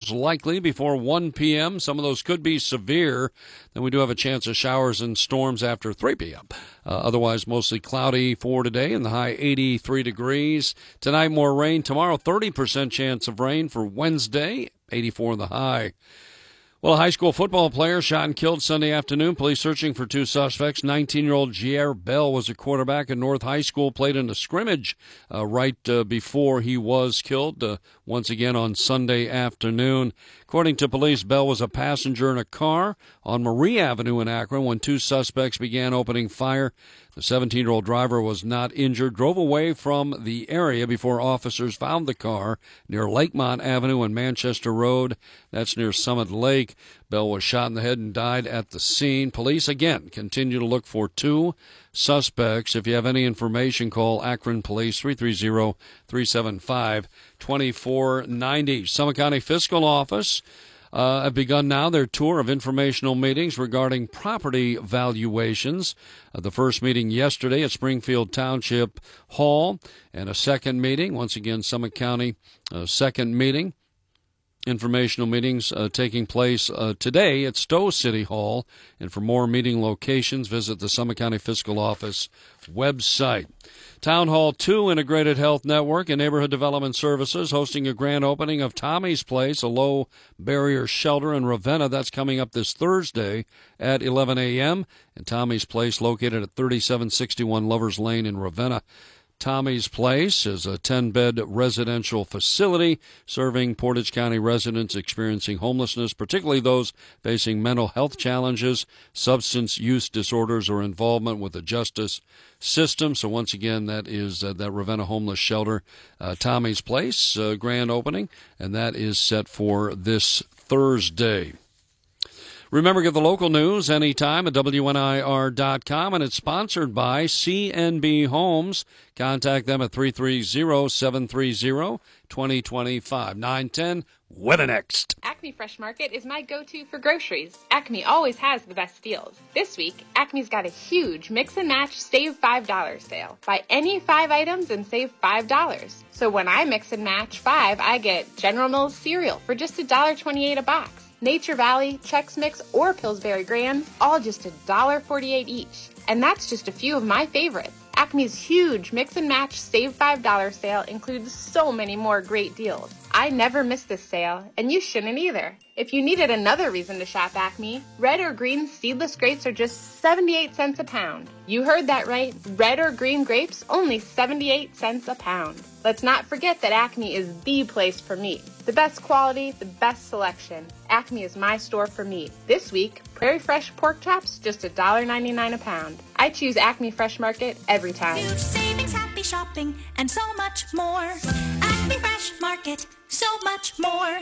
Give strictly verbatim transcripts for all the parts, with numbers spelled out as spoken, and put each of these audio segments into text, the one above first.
showers likely before one p.m. Some of those could be severe. Then we do have a chance of showers and storms after three p.m. Uh, otherwise, mostly cloudy for today and the high eighty-three degrees. Tonight, more rain. Tomorrow, thirty percent chance of rain for Wednesday, eighty-four in the high. Well, a high school football player shot and killed Sunday afternoon. Police searching for two suspects. nineteen-year-old Jair Bell was a quarterback at North High School, played in a scrimmage uh, right uh, before he was killed, uh, once again on Sunday afternoon. According to police, Bell was a passenger in a car on Marie Avenue in Akron when two suspects began opening fire. The seventeen-year-old driver was not injured, drove away from the area before officers found the car near Lakemont Avenue and Manchester Road. That's near Summit Lake. Bell was shot in the head and died at the scene. Police, again, continue to look for two suspects. If you have any information, call Akron Police, three three zero, three seven five, two four nine zero. Summit County Fiscal Office Uh, have begun now their tour of informational meetings regarding property valuations. Uh, the first meeting yesterday at Springfield Township Hall, and a second meeting, once again, Summit County, uh, second meeting. Informational meetings uh, taking place uh, today at Stowe City Hall. And for more meeting locations, visit the Summit County Fiscal Office website. Town Hall two Integrated Health Network and Neighborhood Development Services hosting a grand opening of Tommy's Place, a low-barrier shelter in Ravenna. That's coming up this Thursday at eleven a.m. And Tommy's Place, located at thirty-seven sixty-one Lovers Lane in Ravenna. Tommy's Place is a ten-bed residential facility serving Portage County residents experiencing homelessness, particularly those facing mental health challenges, substance use disorders, or involvement with the justice system. So once again, that is uh, that Ravenna Homeless Shelter, uh, Tommy's Place, uh, grand opening, and that is set for this Thursday. Remember, get the local news anytime at W N I R dot com, and it's sponsored by C N B Homes. Contact them at three three zero, seven three zero, two zero two five. nine ten, weather next. Acme Fresh Market is my go-to for groceries. Acme always has the best deals. This week, Acme's got a huge mix and match save five dollars sale. Buy any five items and save five dollars. So when I mix and match five, I get General Mills cereal for just one dollar twenty-eight a box. Nature Valley, Chex Mix, or Pillsbury Grands, all just one dollar forty-eight each. And that's just a few of my favorites. Acme's huge mix and match save five dollars sale includes so many more great deals. I never miss this sale, and you shouldn't either. If you needed another reason to shop Acme, red or green seedless grapes are just seventy-eight cents a pound. You heard that right. Red or green grapes, only seventy-eight cents a pound. Let's not forget that Acme is the place for meat. The best quality, the best selection. Acme is my store for meat. This week, Prairie Fresh pork chops, just one dollar ninety-nine a pound. I choose Acme Fresh Market every time. Huge savings, happy shopping, and so much more. Acme Fresh Market, so much more.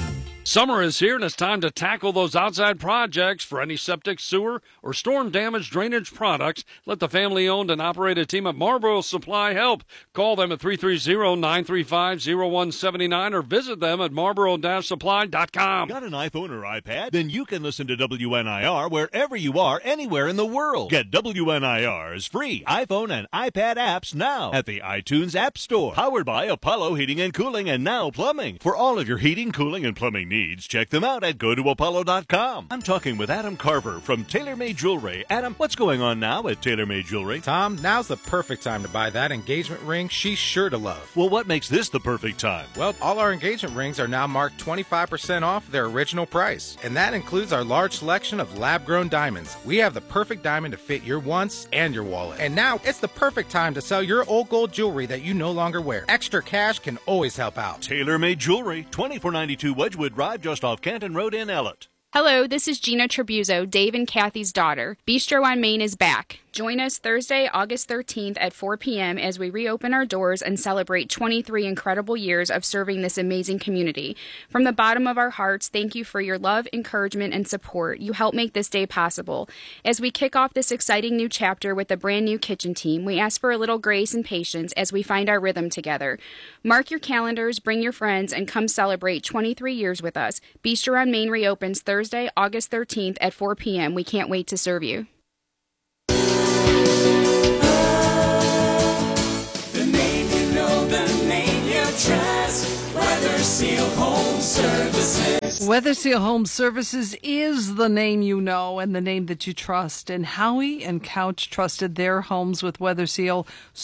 Summer is here, and it's time to tackle those outside projects. For any septic, sewer, or storm-damaged drainage products, let the family-owned and operated team at Marlboro Supply help. Call them at three three zero, nine three five, zero one seven nine or visit them at marlboro dash supply dot com. Got an iPhone or iPad? Then you can listen to W N I R wherever you are, anywhere in the world. Get W N I R's free iPhone and iPad apps now at the iTunes App Store. Powered by Apollo Heating and Cooling and Now Plumbing. For all of your heating, cooling, and plumbing needs, check them out at go to apollo dot com. I'm talking with Adam Carver from TaylorMade Jewelry. Adam, what's going on now at TaylorMade Jewelry? Tom, now's the perfect time to buy that engagement ring she's sure to love. Well, what makes this the perfect time? Well, all our engagement rings are now marked twenty-five percent off their original price, and that includes our large selection of lab-grown diamonds. We have the perfect diamond to fit your wants and your wallet. And now it's the perfect time to sell your old gold jewelry that you no longer wear. Extra cash can always help out. TaylorMade Jewelry, twenty-four ninety-two Wedgwood Drive, just off Canton Road in Ellett. Hello, this is Gina Trabuzzo, Dave and Kathy's daughter. Bistro on Main is back. Join us Thursday, August thirteenth at four p.m. as we reopen our doors and celebrate twenty-three incredible years of serving this amazing community. From the bottom of our hearts, thank you for your love, encouragement, and support. You help make this day possible. As we kick off this exciting new chapter with a brand new kitchen team, we ask for a little grace and patience as we find our rhythm together. Mark your calendars, bring your friends, and come celebrate twenty-three years with us. Bistro on Main reopens Thursday, August thirteenth at four p.m. We can't wait to serve you. Trust, Weather Seal Home Services. Weather Seal Home Services is the name you know and the name that you trust. And Howie and Couch trusted their homes with Weather Seal.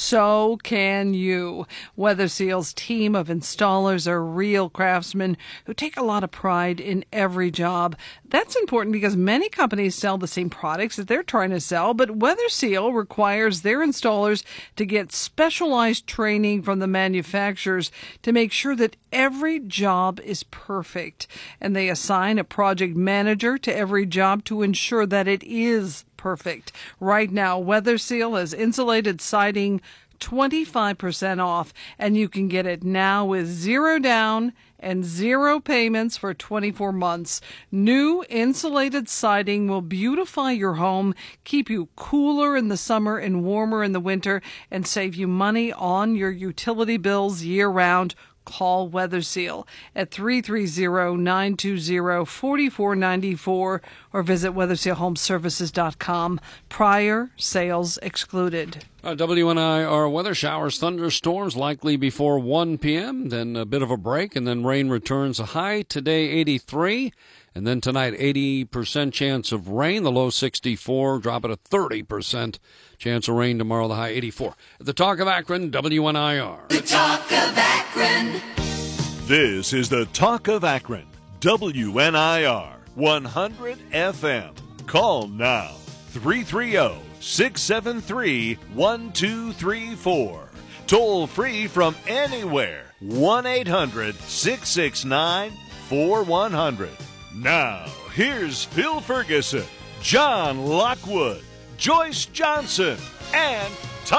So can you. Weather Seal's team of installers are real craftsmen who take a lot of pride in every job. That's important because many companies sell the same products that they're trying to sell, but Weather Seal requires their installers to get specialized training from the manufacturers to make sure that every job is perfect. And they assign a project manager to every job to ensure that it is perfect. Right now, Weather Seal has insulated siding twenty-five percent off, and you can get it now with zero down and zero payments for twenty-four months. New insulated siding will beautify your home, keep you cooler in the summer and warmer in the winter, and save you money on your utility bills year-round. Call Weather Seal at three three zero, nine two zero, four four nine four or visit weather seal home services dot com. Prior sales excluded. Uh, W N I R weather: showers, thunderstorms likely before one p.m., then a bit of a break, and then rain returns. A high today eighty-three, and then tonight eighty percent chance of rain, the low sixty-four, drop it to thirty percent chance of rain tomorrow, the high eighty-four. At the Talk of Akron, W N I R. The Talk of Akron. This is the Talk of Akron, W N I R, one hundred F M. Call now, three three zero, six seven three, one two three four. Toll free from anywhere, one eight hundred, six six nine, four one zero zero. Now, here's Phil Ferguson, John Lockwood, Joyce Johnson, and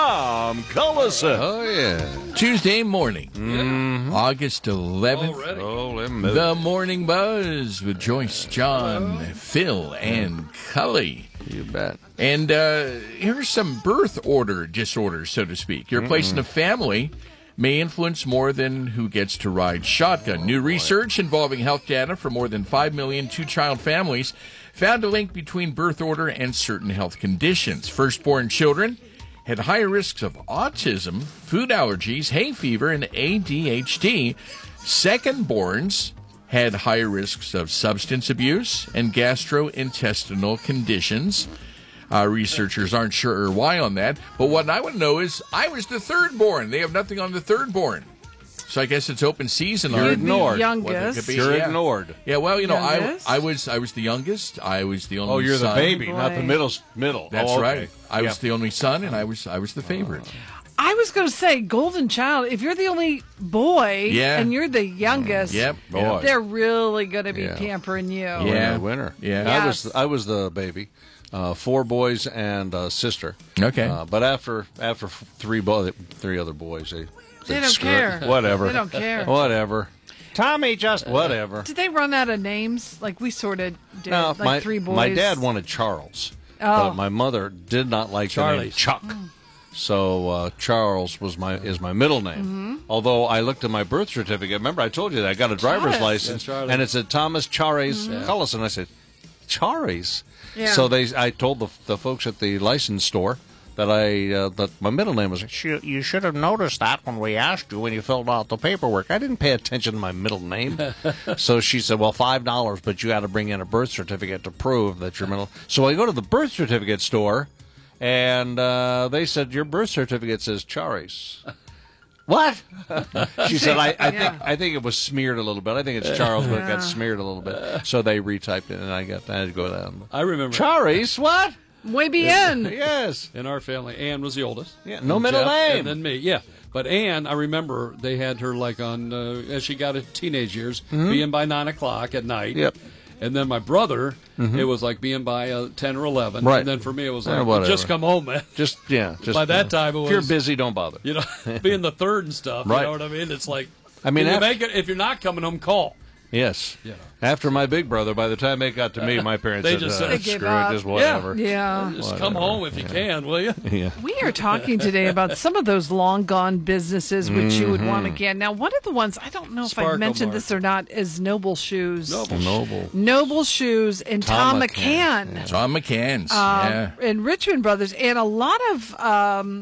Tom Cullison. Oh, yeah. Tuesday morning, mm-hmm. August eleventh. Already. Oh, the Morning Buzz with Joyce, John, Phil, and Cully. You bet. And uh, here's some birth order disorders, so to speak. Your mm-hmm. place in a family may influence more than who gets to ride shotgun. New research involving health data for more than five million two-child families found a link between birth order and certain health conditions. Firstborn children had higher risks of autism, food allergies, hay fever, and A D H D. Secondborns had higher risks of substance abuse and gastrointestinal conditions. Uh, researchers aren't sure why on that, but what I want to know is, I was the thirdborn. They have nothing on the thirdborn. So I guess it's open season. You're on ignored. Youngest. Be, You're yeah. ignored. Yeah, well, you know, I, Youngest? I was I was the youngest. I was the only Oh, you're son. the baby, Boy. not the middle. Middle. That's oh, okay. right. I Yeah. was the only son, and I was I was the favorite. I was going to say, golden child, if you're the only boy Yeah. and you're the youngest, Yep. Boy. they're really going to be Yeah. pampering you. Yeah. Winner, winner. Yeah. I Yes. was I was the baby. Uh, four boys and a sister. Okay. Uh, but after after three bo- three other boys, they They said, don't "Screw it." care. Whatever. They don't care. Whatever. Tommy just whatever. Did they run out of names? Like we sort of did, No, like my three boys. my dad wanted Charles, Oh. but my mother did not like the name Charlie. Chuck. So uh, Charles was my is my middle name. Mm-hmm. Although I looked at my birth certificate, remember I told you that I got a driver's Charles. license, Yeah, Charlie. and it said Thomas Chares Mm-hmm. Cullison. I said, Chares. Yeah. So they, I told the the folks at the license store that I uh, that my middle name was. "Sh- You should have noticed that when we asked you when you filled out the paperwork. I didn't pay attention to my middle name. So she said, "Well, five dollars, but you got to bring in a birth certificate to prove that your middle." So I go to the birth certificate store, and uh, they said your birth certificate says Chares. What? She said, I, I think I think it was smeared a little bit. I think it's Charles, but it got smeared a little bit. So they retyped it, and I got I had to go down. I remember Chares, what? Muy bien. Yes. in our family, Ann was the oldest. Yeah, no And middle Jeff, name. And then me, yeah. But Ann, I remember they had her like on, uh, as she got to teenage years, being by nine o'clock at night. Mm-hmm. Yep. And then my brother, it was like being by uh, ten or eleven. Right. And then for me, it was Eh, like, whatever. just come home, man. Just yeah. Just, By that uh, time, it if you're was- busy, don't bother. You know, being the third and stuff. Right. You know what I mean? It's like, I mean, can you af- make it, if you're not coming home, call. Yes. You know. After my big brother, by the time it got to me, my parents They said, just uh, said- They gave "Screw up. it, just whatever." Yeah. Just come home if you can, will you? Yeah. We are talking today about some of those long gone businesses which you would want again. Now, one of the ones, I don't know if Sparkle I've mentioned Mart. this or not, is Noble Shoes. Noble. Noble. Noble Shoes and Tom, Tom McCann. McCann. John McCann's. Um, yeah. and Richmond Brothers, and a lot of um,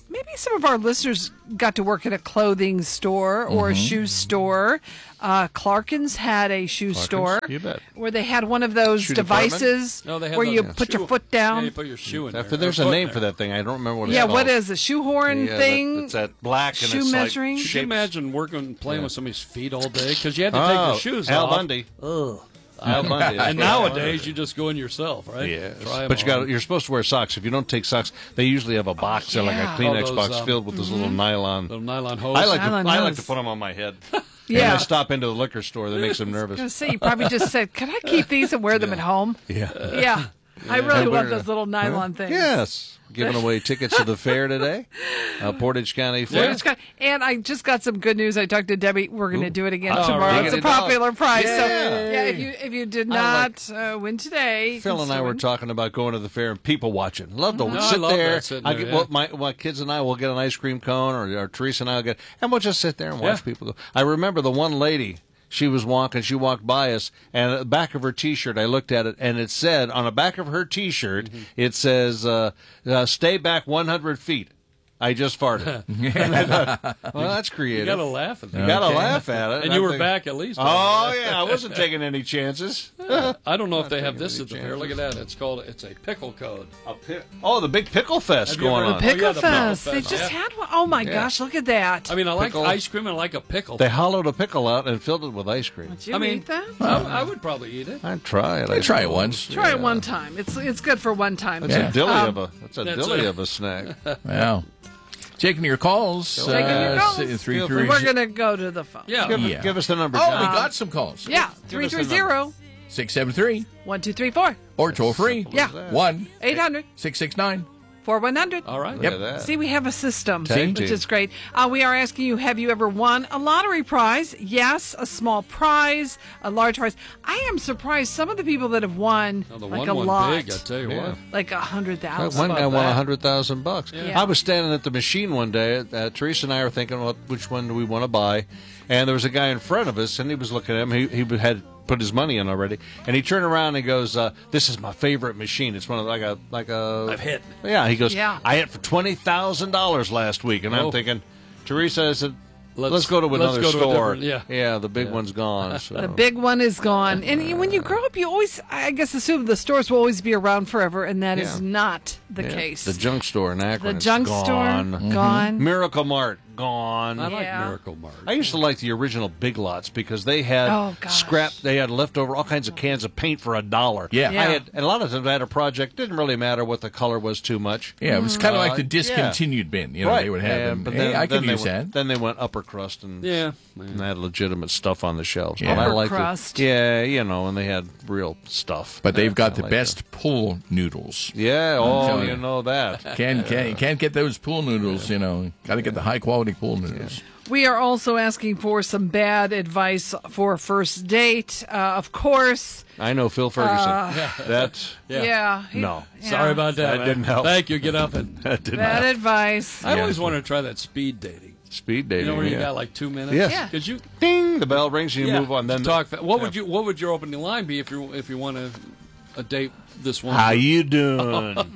maybe some of our listeners got to work at a clothing store or Mm-hmm. a shoe store. Uh, Clarkins had a shoe store you bet. where they had one of those Shoe devices No, they had where the- you yeah. put Shoe- your foot Yeah, down. you put your shoe in there. After there's Or a foot name in for there. that thing. I don't remember what it's Yeah, called. what is a shoehorn Yeah, that- thing? It's that black and Shoe it's measuring? like Could you shapes. imagine working, playing with somebody's feet all day? Because you had to Oh, take your shoes Al off. Bundy. Ugh. Al Bundy. And nowadays, you just go in yourself, right? Yes. Try 'em But you on. got you're supposed to wear socks. If you don't take socks, they usually have a box or like a yeah. Kleenex Oh, those, box um, filled with those little nylon. Little nylon hose. I like to Nylon I like hose. to put them on my head. Yeah. And I stop into the liquor store. That makes them I was nervous. going to say, you probably just said, can I keep these and wear them at home? Yeah. Yeah. I really And love we're, those little nylon things. Yes. Giving away tickets to the fair today. Uh, Portage County Well, Fair. it's got- and I just got some good news. I talked to Debbie. We're going to do it again Oh, tomorrow. really? It's a popular prize. So, Yeah. yeah, if you if you did I not uh, win today, you Phil can and I still were win. talking about going to the fair and people watching. Love to No, I sit love there. that, sitting I there, get, yeah. well, my, my kids and I will get an ice cream cone, or, or Teresa and I will get, and we'll just sit there and watch Yeah. people go. I remember the one lady. She was walking. She walked by us, and at the back of her T-shirt, I looked at it, and it said on the back of her T-shirt, Mm-hmm. it says, uh, uh, "Stay back one hundred feet." I just farted. And I thought, well, that's You creative. got to laugh at that. You gotta laugh at it. And I'm you were thinking, back at least. Oh yeah, I wasn't taking any chances. I don't know if they have taking this any at the fair. Look at that. It's called, it's a pickle code. A pi- oh, the big pickle fest Have you going ever- on. The Pickle Oh, yeah, the Pickle Fest. They Fest, just yeah. had one. Oh, my Yeah. gosh, look at that. I mean, I like Pickle. ice cream and I like a pickle. They hollowed a pickle out and filled it with ice cream. Would you I mean, eat that? I, I would probably eat it. I'd try it. I try it once. Try it one time. It's it's good for one time. That's Yeah. a dilly Um, of a. That's a that's dilly a- of a snack. Wow. Taking your calls. Taking your calls. s- three, Feel three, We're going to go to the phone. Yeah. Give, Yeah. give us the number. Oh, John. we got some calls. Yeah, Give three us the three zero, six seven three one two three four, or toll free. Yeah. one eight hundred, six six nine. four one hundred. All right. Look Yep. at that. See, we have a system, Tag which team. is great. Uh, we are asking you, have you ever won a lottery prize? Yes, a small prize, a large prize. I am surprised some of the people that have won Now, the like one a won lot, big, I tell you Yeah. what. like a hundred That thousand. one guy about won that? a hundred thousand bucks. Yeah. I was standing at the machine one day. Uh, Teresa and I were thinking, well, which one do we want to buy? And there was a guy in front of us, and he was looking at him. He he had put his money in already, and he turned around and he goes, uh, "This is my favorite machine. It's one of like a like a I've hit. Yeah, he goes, Yeah. I hit for twenty thousand dollars last week, and Oh. I'm thinking, Teresa, I said. Let's, Let's- go to let's another go to a store. different- yeah. yeah, the big one's gone. So. The big one is gone. And you- when you grow up, you always, I guess, assume the stores will always be around forever, and that is Yeah. not the Yeah. case. The junk store in Akron. The it's junk gone. store, gone. Miracle Mart gone. I like Yeah. Miracle Mart. I used to like the original Big Lots because they had Oh, gosh. scrap. They had leftover all kinds of cans of paint for a dollar. Yeah. Yeah. I had, and a lot of times I had a project. Didn't really matter what the color was too much. Yeah, it was kind of Uh, like the discontinued bin. You know, right. they would have Yeah, them. but Hey, then, I could then they use went, that. Then they went upper crust and Yeah. and they had legitimate stuff on the shelves. Yeah. But I Upper liked it. crust. Yeah, you know, and they had real stuff. But they've got I the like best pool noodles. that. Yeah. Oh, telling you you. know that. Can can you can't get those pool noodles. You know, got to get the high quality pool noodles. We are also asking for some bad advice for a first date. Uh, of course. I know Phil Ferguson. That Yeah. Yeah. he- No. yeah. Sorry about that. That man. didn't help. Thank you. Get up and. that didn't Bad help. advice. I Yeah. always wanted to try that speed dating. Speed You dating. know where you yeah. got like two minutes. Yes. Yeah. Because you Ding, the bell rings and you yeah, move on. Then talk. Fa- what would you? What would your opening line be if you if you want to a date this one? How you doing? Or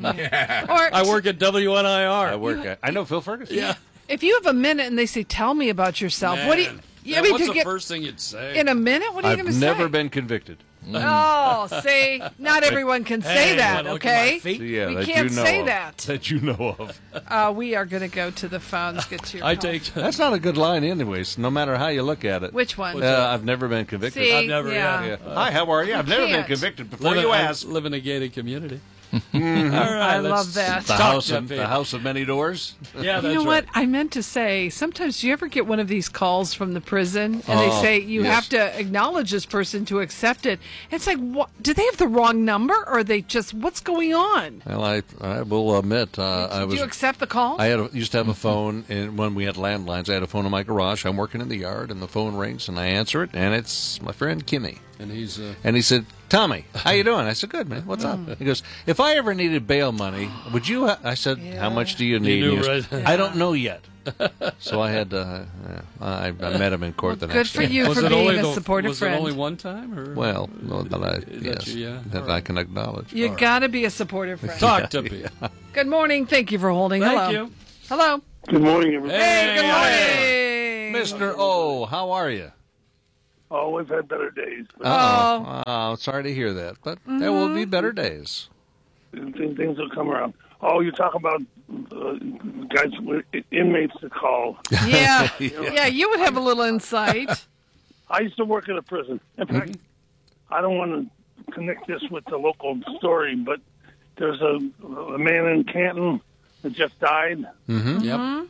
I work at W N I R. I work at. I know Phil Ferguson. Yeah. if you have a minute and they say, "Tell me about yourself," what do you? Man. Yeah, Now, I mean, what's to the get first thing you'd say? in a minute. What are you I've going to say? never been convicted. Oh, see, not everyone can say Hey, that. wanna look at my Okay, feet? Yeah, we that can't you know say of. that. That you know of. Uh, we are going to go to the phones. Get to your I call. take. That's not a good line, anyways. No matter how you look at it. Which one? Uh, I've never been convicted. See, I've never- yeah. Yeah. Hi, how are you? I've never been can't. convicted before live you in, ask. I live in a gated community. All right, I let's love that. The talk house, to of, Pete. the house of many doors. Yeah, that's You know right. what? I meant to say, sometimes do you ever get one of these calls from the prison and they Oh, say you yes. have to acknowledge this person to accept it? It's like, what? Do they have the wrong number or are they just, what's going on? Well, I I will admit, uh, I Do was. you accept the call? I had a, used to have a phone, and when we had landlines, I had a phone in my garage. I'm working in the yard, and the phone rings, and I answer it, and it's my friend Kimmy. And he's. Uh, And he said, Tommy, how you doing? I said, good, man. What's up? He goes, if I ever needed bail money, would you? Ha-? I said, how much do you need? knew, And he goes, right? I don't know yet. So I had to, uh, yeah, I, I met him in court the Good next for day. you was for it being only a the, supportive was friend. it only one time? Or? Well, no, that I, Is that yes, you? Yeah. that All I right. can acknowledge. You got to be a supportive friend. Talk to Pete. Good morning. Thank you for holding. Thank Hello. you. Hello. Good morning, everybody. Hey, good morning. Mister O, how are you? Oh, we've had better days. But Uh-oh. Oh, sorry to hear that, but mm-hmm. there will be better days. Things will come around. Oh, you talk about uh, guys, inmates to call. Yeah. yeah, you would have a little insight. I used to work at a prison. In fact, mm-hmm. I don't want to connect this with the local story, but there's a, a man in Canton that just died. Mm-hmm. Yep.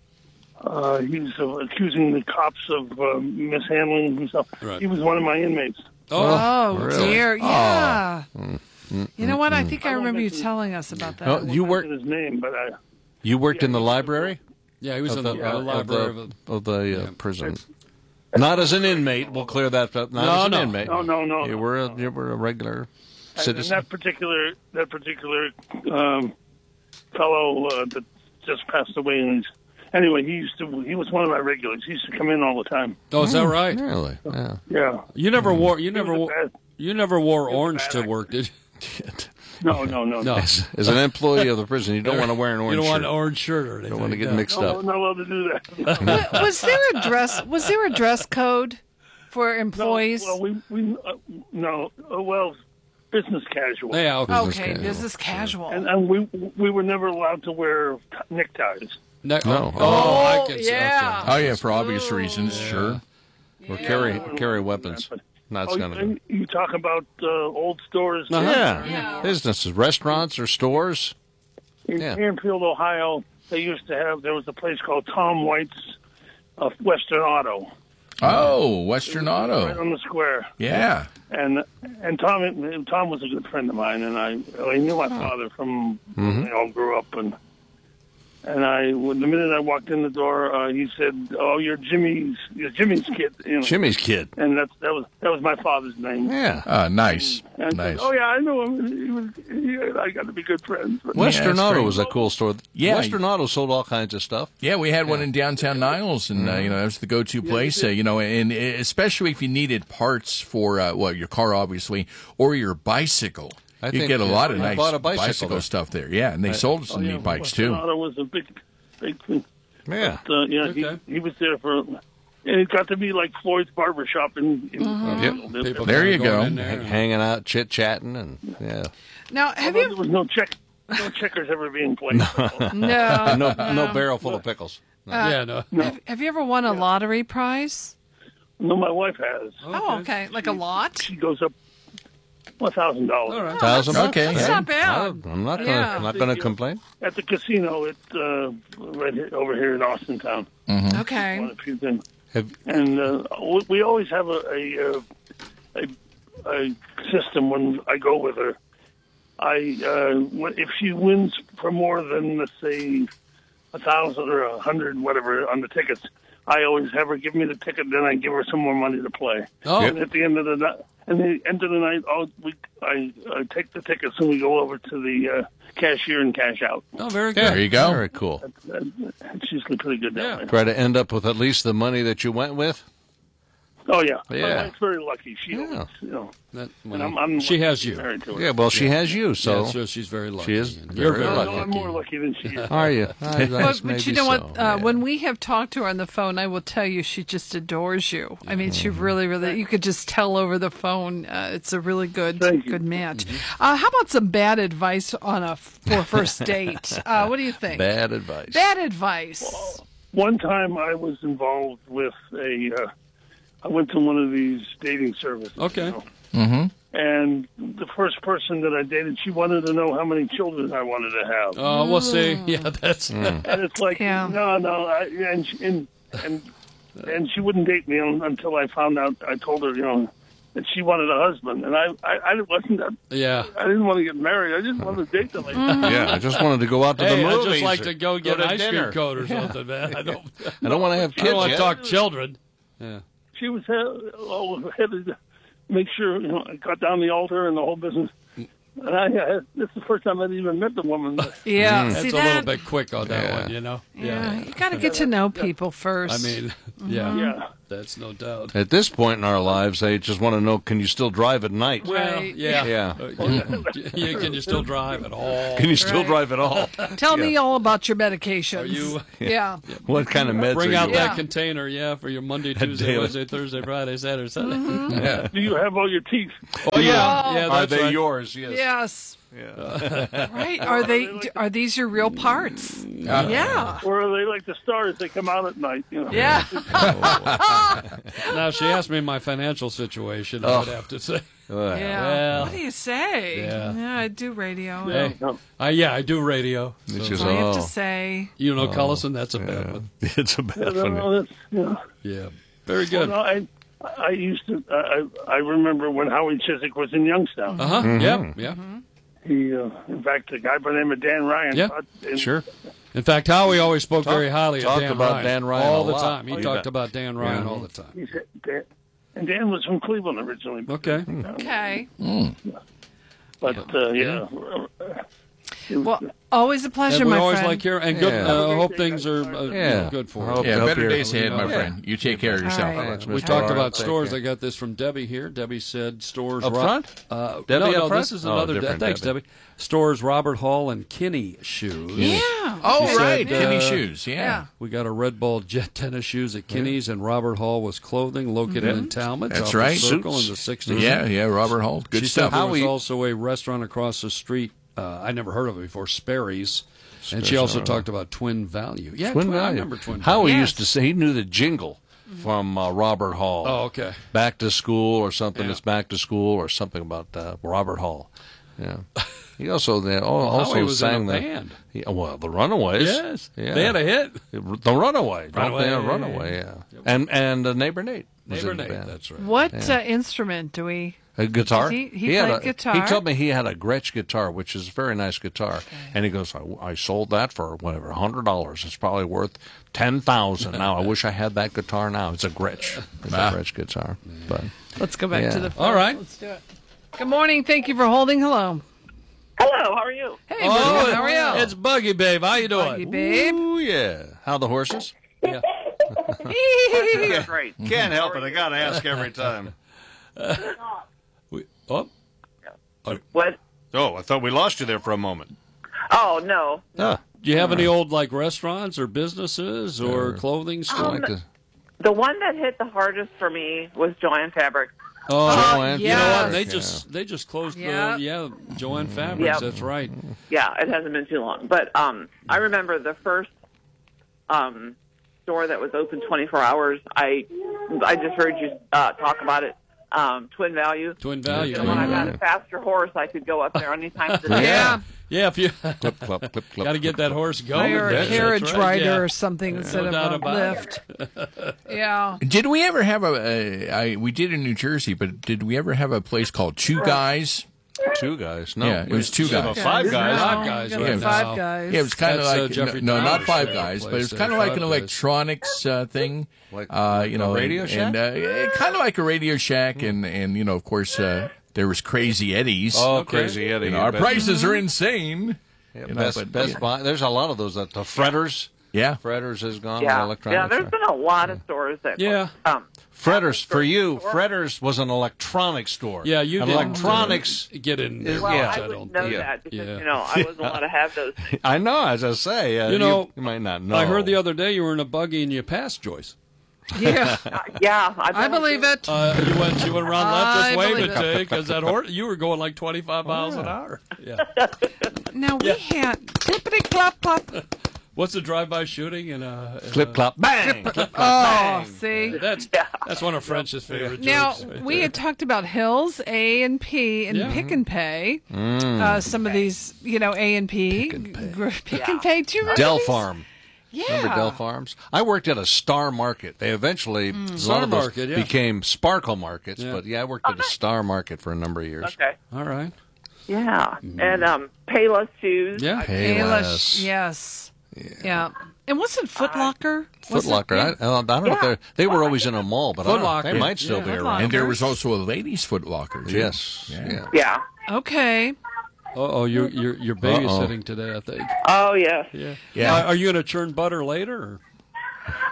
Uh, he's uh, accusing the cops of uh, mishandling himself. Right. He was one of my inmates. Oh, oh really? dear. Yeah. Oh. Mm-hmm. You know what? I think I, I remember you telling us about that. Oh, you worked his name, but I, You worked yeah, in the library? Yeah, he was in the, the, uh, uh, library of the, of the uh, yeah. prison. Not as an inmate. We'll clear that up. Not no, as an no. inmate. No, no, no. You were a, you were a regular citizen. And that particular that particular um, fellow uh, that just passed away, and he's, anyway, he used to. He was one of my regulars. He used to come in all the time. Oh, is that right? Really? Yeah. Yeah. You never wore. You never wore. You never wore orange to work, did you? No, no, no, no. As, as an employee of the prison, you don't want to wear an orange shirt. You don't want an orange shirt or anything. You don't want to get yeah. mixed no, up. I'm not allowed to do that. was there a dress? Was there a dress code for employees? No, well, we, we uh, no, uh, well, business casual. Yeah, okay. Okay, business casual. business casual. And, and we we were never allowed to wear t- neckties. Ne- No. Oh, oh, I can see. yeah. Oh, yeah, for obvious reasons, Yeah. sure. Or Yeah. carry carry weapons. That's Oh, gonna and be. you talk about uh, old stores. Uh-huh. Yeah. Yeah. Businesses, restaurants or stores. In Yeah. Canfield, Ohio, they used to have, there was a place called Tom White's uh, Western Auto. Oh, Western Right Auto. on the square. Yeah. And and Tom and Tom was a good friend of mine, and I, I knew my father from Mhm. we all grew up, and and I when the minute I walked in the door, uh, he said, "Oh, you're Jimmy's, you're Jimmy's kid." You know? Jimmy's kid. And that's that was that was my father's name. Yeah. Ah, nice. And I Nice. said, oh yeah, I know him. He was. He, I got to be good friends. But Western that's Auto great. was a cool store. Yeah. Western Auto sold all kinds of stuff. Yeah, we had one in downtown Niles, and uh, you know that was the go-to place. Uh, you know, and especially if you needed parts for uh, well, your car, obviously, or your bicycle. I You think, get a yeah, lot of I nice bought a bicycle bicycle there. stuff there. Yeah, and they sold some Oh, yeah, neat bikes Western too. Auto was a big, big thing. Yeah. But, uh, yeah, Okay. he, he was there for, and it got to be like Floyd's barber shop in. in Mm-hmm. Yep. People There kinda you going go. in there and- Hanging out, chit chatting, and yeah. Now, have Although you? there was no check, no checkers ever being played. No, no, no barrel full of pickles. No. Uh, yeah, no. Have, have you ever won a lottery prize? No, my wife has. Oh, okay, like a lot. She goes up one thousand dollars. All right. Thousand bucks. Okay. That's yeah. not bad. I'm not gonna, Yeah. I'm not going to complain. At the casino, at uh, right here, over here in Austin Town. Okay. One of few things. Have, And uh, we- we always have a a, uh, a a system when I go with her. I uh, when- if she wins for more than, let's say, a thousand or a hundred, whatever, on the tickets, I always have her give me the ticket. Then I give her some more money to play. Oh. And at the end of the night, and the end of the night, I'll, we I, I take the tickets and we go over to the uh, cashier and cash out. Oh, very good. There you go. Very cool. Uh, It's usually pretty good down Yeah. there. Try to end up with at least the money that you went with. Oh yeah, Yeah. My wife's very lucky. She, Yeah. always, you know, That- and well, I'm, I'm she has you. married to her. Yeah, well, she has you, so Yeah, so she's very lucky. she is And You're very very No, lucky. no, I'm more lucky than she is. Are you? Ah, But, that's but maybe you know what? so, Uh, yeah. When we have talked to her on the phone, I will tell you she just adores you. I mean, she really, really. You could just tell over the phone. Uh, it's a really good, Thank you. good match. Uh, how about some bad advice on a for a first date? Uh, what do you think? Bad advice. Bad advice. One time I was involved with a. Uh, I went to one of these dating services. Okay. You know, Mm-hmm. and the first person that I dated, she wanted to know how many children I wanted to have. Oh, we'll see. Yeah, that's. And it's like, Yeah. no, no, I, and she, and and and she wouldn't date me un- until I found out. I told her, you know, that she wanted a husband, and I, I, I wasn't. That, Yeah. I didn't want to get married. I just wanted to date the lady. Yeah, I just wanted to go out to Hey, the I movies. just like or to go get to an ice dinner. cream cone or something, man. I don't. I don't want to have I kids don't want yet. to talk children. Yeah. She was uh, all headed to make sure, you know, I got down the altar and the whole business. And I, I this is the first time I'd even met the woman. Yeah, That's see a that? little bit quick on that Yeah. one, you know. Yeah, you got to get to know people first. I mean, yeah. Yeah. That's no doubt. At this point in our lives, they just want to know, can you still drive at night? Well, Right. yeah. Yeah. Uh, yeah. Yeah, can you still drive at all? Can you still Right. drive at all? Tell Yeah. me all about your medications. Are you- Yeah. What kind of meds Bring are out you that on? container, yeah, for your Monday, That Tuesday, daily- Wednesday, Thursday, Friday, Saturday, Sunday. Mm-hmm. Yeah. Do you have all your teeth? Oh, yeah. Oh. yeah Are that's they right. yours? Yes. Yes. Yeah. Right. Are they? Are these your real parts? Yeah. Or are they like the stars? They come out at night. You know? Yeah. Now, she asked me my financial situation, I Oh. would have to say. Well, Yeah. Well. What do you say? Yeah. I do radio. Hey, I, yeah, I do radio. So It's That's just, all you have to oh. say. you know Oh. Cullison, that's a bad one. It's a bad No, one. no, that's, you know. Yeah. Very Well, good. no, I, I used to. I, I remember when Howie Chiswick was in Youngstown. Uh-huh. Mm-hmm. Yeah, yeah. He, uh, in fact, a guy by the name of Dan Ryan. Yeah. thought- and- Sure. In fact, Howie always spoke Talk- very highly of talked Dan about Ryan. Dan Ryan all a the lot. time. He Oh, you talked bet. about Dan Ryan Yeah. all the time. He said, Dan, and Dan was from Cleveland originally. Okay. Okay. But uh, yeah. Well, always a pleasure, And we my always friend. like hearing, and good. Yeah. Uh, hope things are uh, you Yeah. know, good for Hope- you. Yeah, Up better here. days ahead, my Yeah. friend. You take care of yourself. All right. Thanks, We Mister talked Barr. about Take stores. care. I got this from Debbie here. Debbie said stores Up Ro- front? Uh, Debbie no, up no, front? this is Oh, another. De- different thanks, Debbie. Debbie. Stores Robert Hall and Kinney shoes. Yeah. Oh, She right. said, Kenny uh, shoes. Yeah. Yeah. We got a Red Ball Jet tennis shoes at Kinney's, and Robert Hall was clothing located in Talmadge. That's off the right. Circle Suits. in the sixties. Yeah, yeah, Robert Holt. Good she stuff. said there How was we- also a restaurant across the street. Uh, I never heard of it before, Sperry's. And she also talked about Twin Value. Yeah, Twin Twin, I Value. remember Twin How Value. we Yes. used to say, he knew the jingle from uh, Robert Hall. Oh, okay. Back to school or something. Yeah. It's back to school or something about uh, Robert Hall. Yeah. He also they, oh, also Howie was sang in a the band. He- well, the Runaways. Yes. Yeah. They had a hit. The Runaway. Don't Runaway. they have Runaway? Yeah. And and uh, Neighbor Nate. Was Neighbor in the Nate, band. that's right. What Yeah. uh, instrument do we? A guitar. He- he had played a, guitar? He told me he had a Gretsch guitar, which is a very nice guitar. And he goes, I, I sold that for whatever, a hundred dollars. It's probably worth ten thousand now. I wish I had that guitar now. It's a Gretsch. It's Wow. a Gretsch guitar. But Let's go back Yeah. to the phone. All right. Let's do it. Good morning. Thank you for holding. Hello. Hello, how are you? Hey, Oh, Bruce, how are you? it's Buggy, babe. How you doing? Buggy, babe. ooh yeah, how the horses? Yeah. That's great. Can't help it. I got to ask every time. We, oh, What? Oh, I thought we lost you there for a moment. Oh, no. Ah, do you have any old like restaurants or businesses or Uh, clothing I stores? like to, The one that hit the hardest for me was Joanne Fabric. Oh, Joanne you know what? yes. They Yeah. just they just closed Yep. the yeah Joanne Fabrics. Yep. That's right. Yeah, it hasn't been too long. But um, I remember the first um, store that was open twenty-four hours. I I just heard you uh, talk about it. Um, Twin Value. Twin Value. And when I got a faster horse, I could go up there anytime of the day. Yeah. Yeah, if you clip, clop, clip, clip. got to get that horse going. Hire a That's- carriage that's right, rider yeah. or something instead No doubt of a about lift. Yeah. Did we ever have a? a I, we did in New Jersey, but did we ever have a place called Two Guys? Two guys. No, Yeah, it was two we have guys. a Five guys. No, Five guys we got right the Five now. guys. Yeah, it was kind of That's, uh, like Jeffrey no, no, not Dahmer's, Five uh, Guys, but it place was there, kind of like Five an Guys. electronics uh, thing. Like uh, you a know, Radio and, Shack? and uh, kind of like a Radio Shack, and and you know, of course, uh, there was Crazy Eddie's. Oh, Okay. Crazy Eddie. You know, our Best- prices are insane. Yeah, you know, Best, but- Best yeah. Buy. There's a lot of those. That the Fretters. Yeah, Fretters has gone. Yeah, The electronics. yeah. There's been a lot of stores that. Yeah. Um, Fretters for you. Fretters was an electronics store. Yeah, you And didn't, electronics. uh, get in there. is- well, yeah. I I wouldn't don't know think. that because Yeah. you know I wasn't allowed to have those. Things. I know. As I say, uh, You know, you might not know. I heard the other day you were in a buggy and you passed Joyce. Yeah. Uh, yeah, I believe it. Uh, you went you went around left. I Just waved believe it it. to because that horse you were going like twenty-five miles an hour. Yeah. Now we had clippity clop clop. What's the drive-by shooting in a in Clip a- clop bang. Clip clop Oh, bang. see. That's Yeah. that's one of French's favorite Now jokes. right we there. had talked about Hills, A and P, and Yeah. Pick and Pay. Mm. Uh, some of these, you know, A and P, Pick and Pay. Pick and Pay. Do you remember Del these? Farm. Yeah. Remember Del Farms? I worked at a Star Market. They eventually, a lot Star of those Market, yeah. became Sparkle Markets. Yeah. But yeah, I worked at a Star Market for a number of years. Okay. All right. Yeah, and um, Payless shoes. Yeah. Payless. Yes. Yeah. And wasn't Foot Locker? Foot Locker. I, I don't know if they're, they were always in a mall, but I Foot don't know. Locker. They might still Yeah. be Foot around. Locker. and there was also a ladies' Foot Locker. Too. Yes. Yeah. Yeah. Okay. Uh oh, you're you're you're babysitting today. I think. Oh yes. Yeah. Yeah. Are, are you going to churn butter later? Or?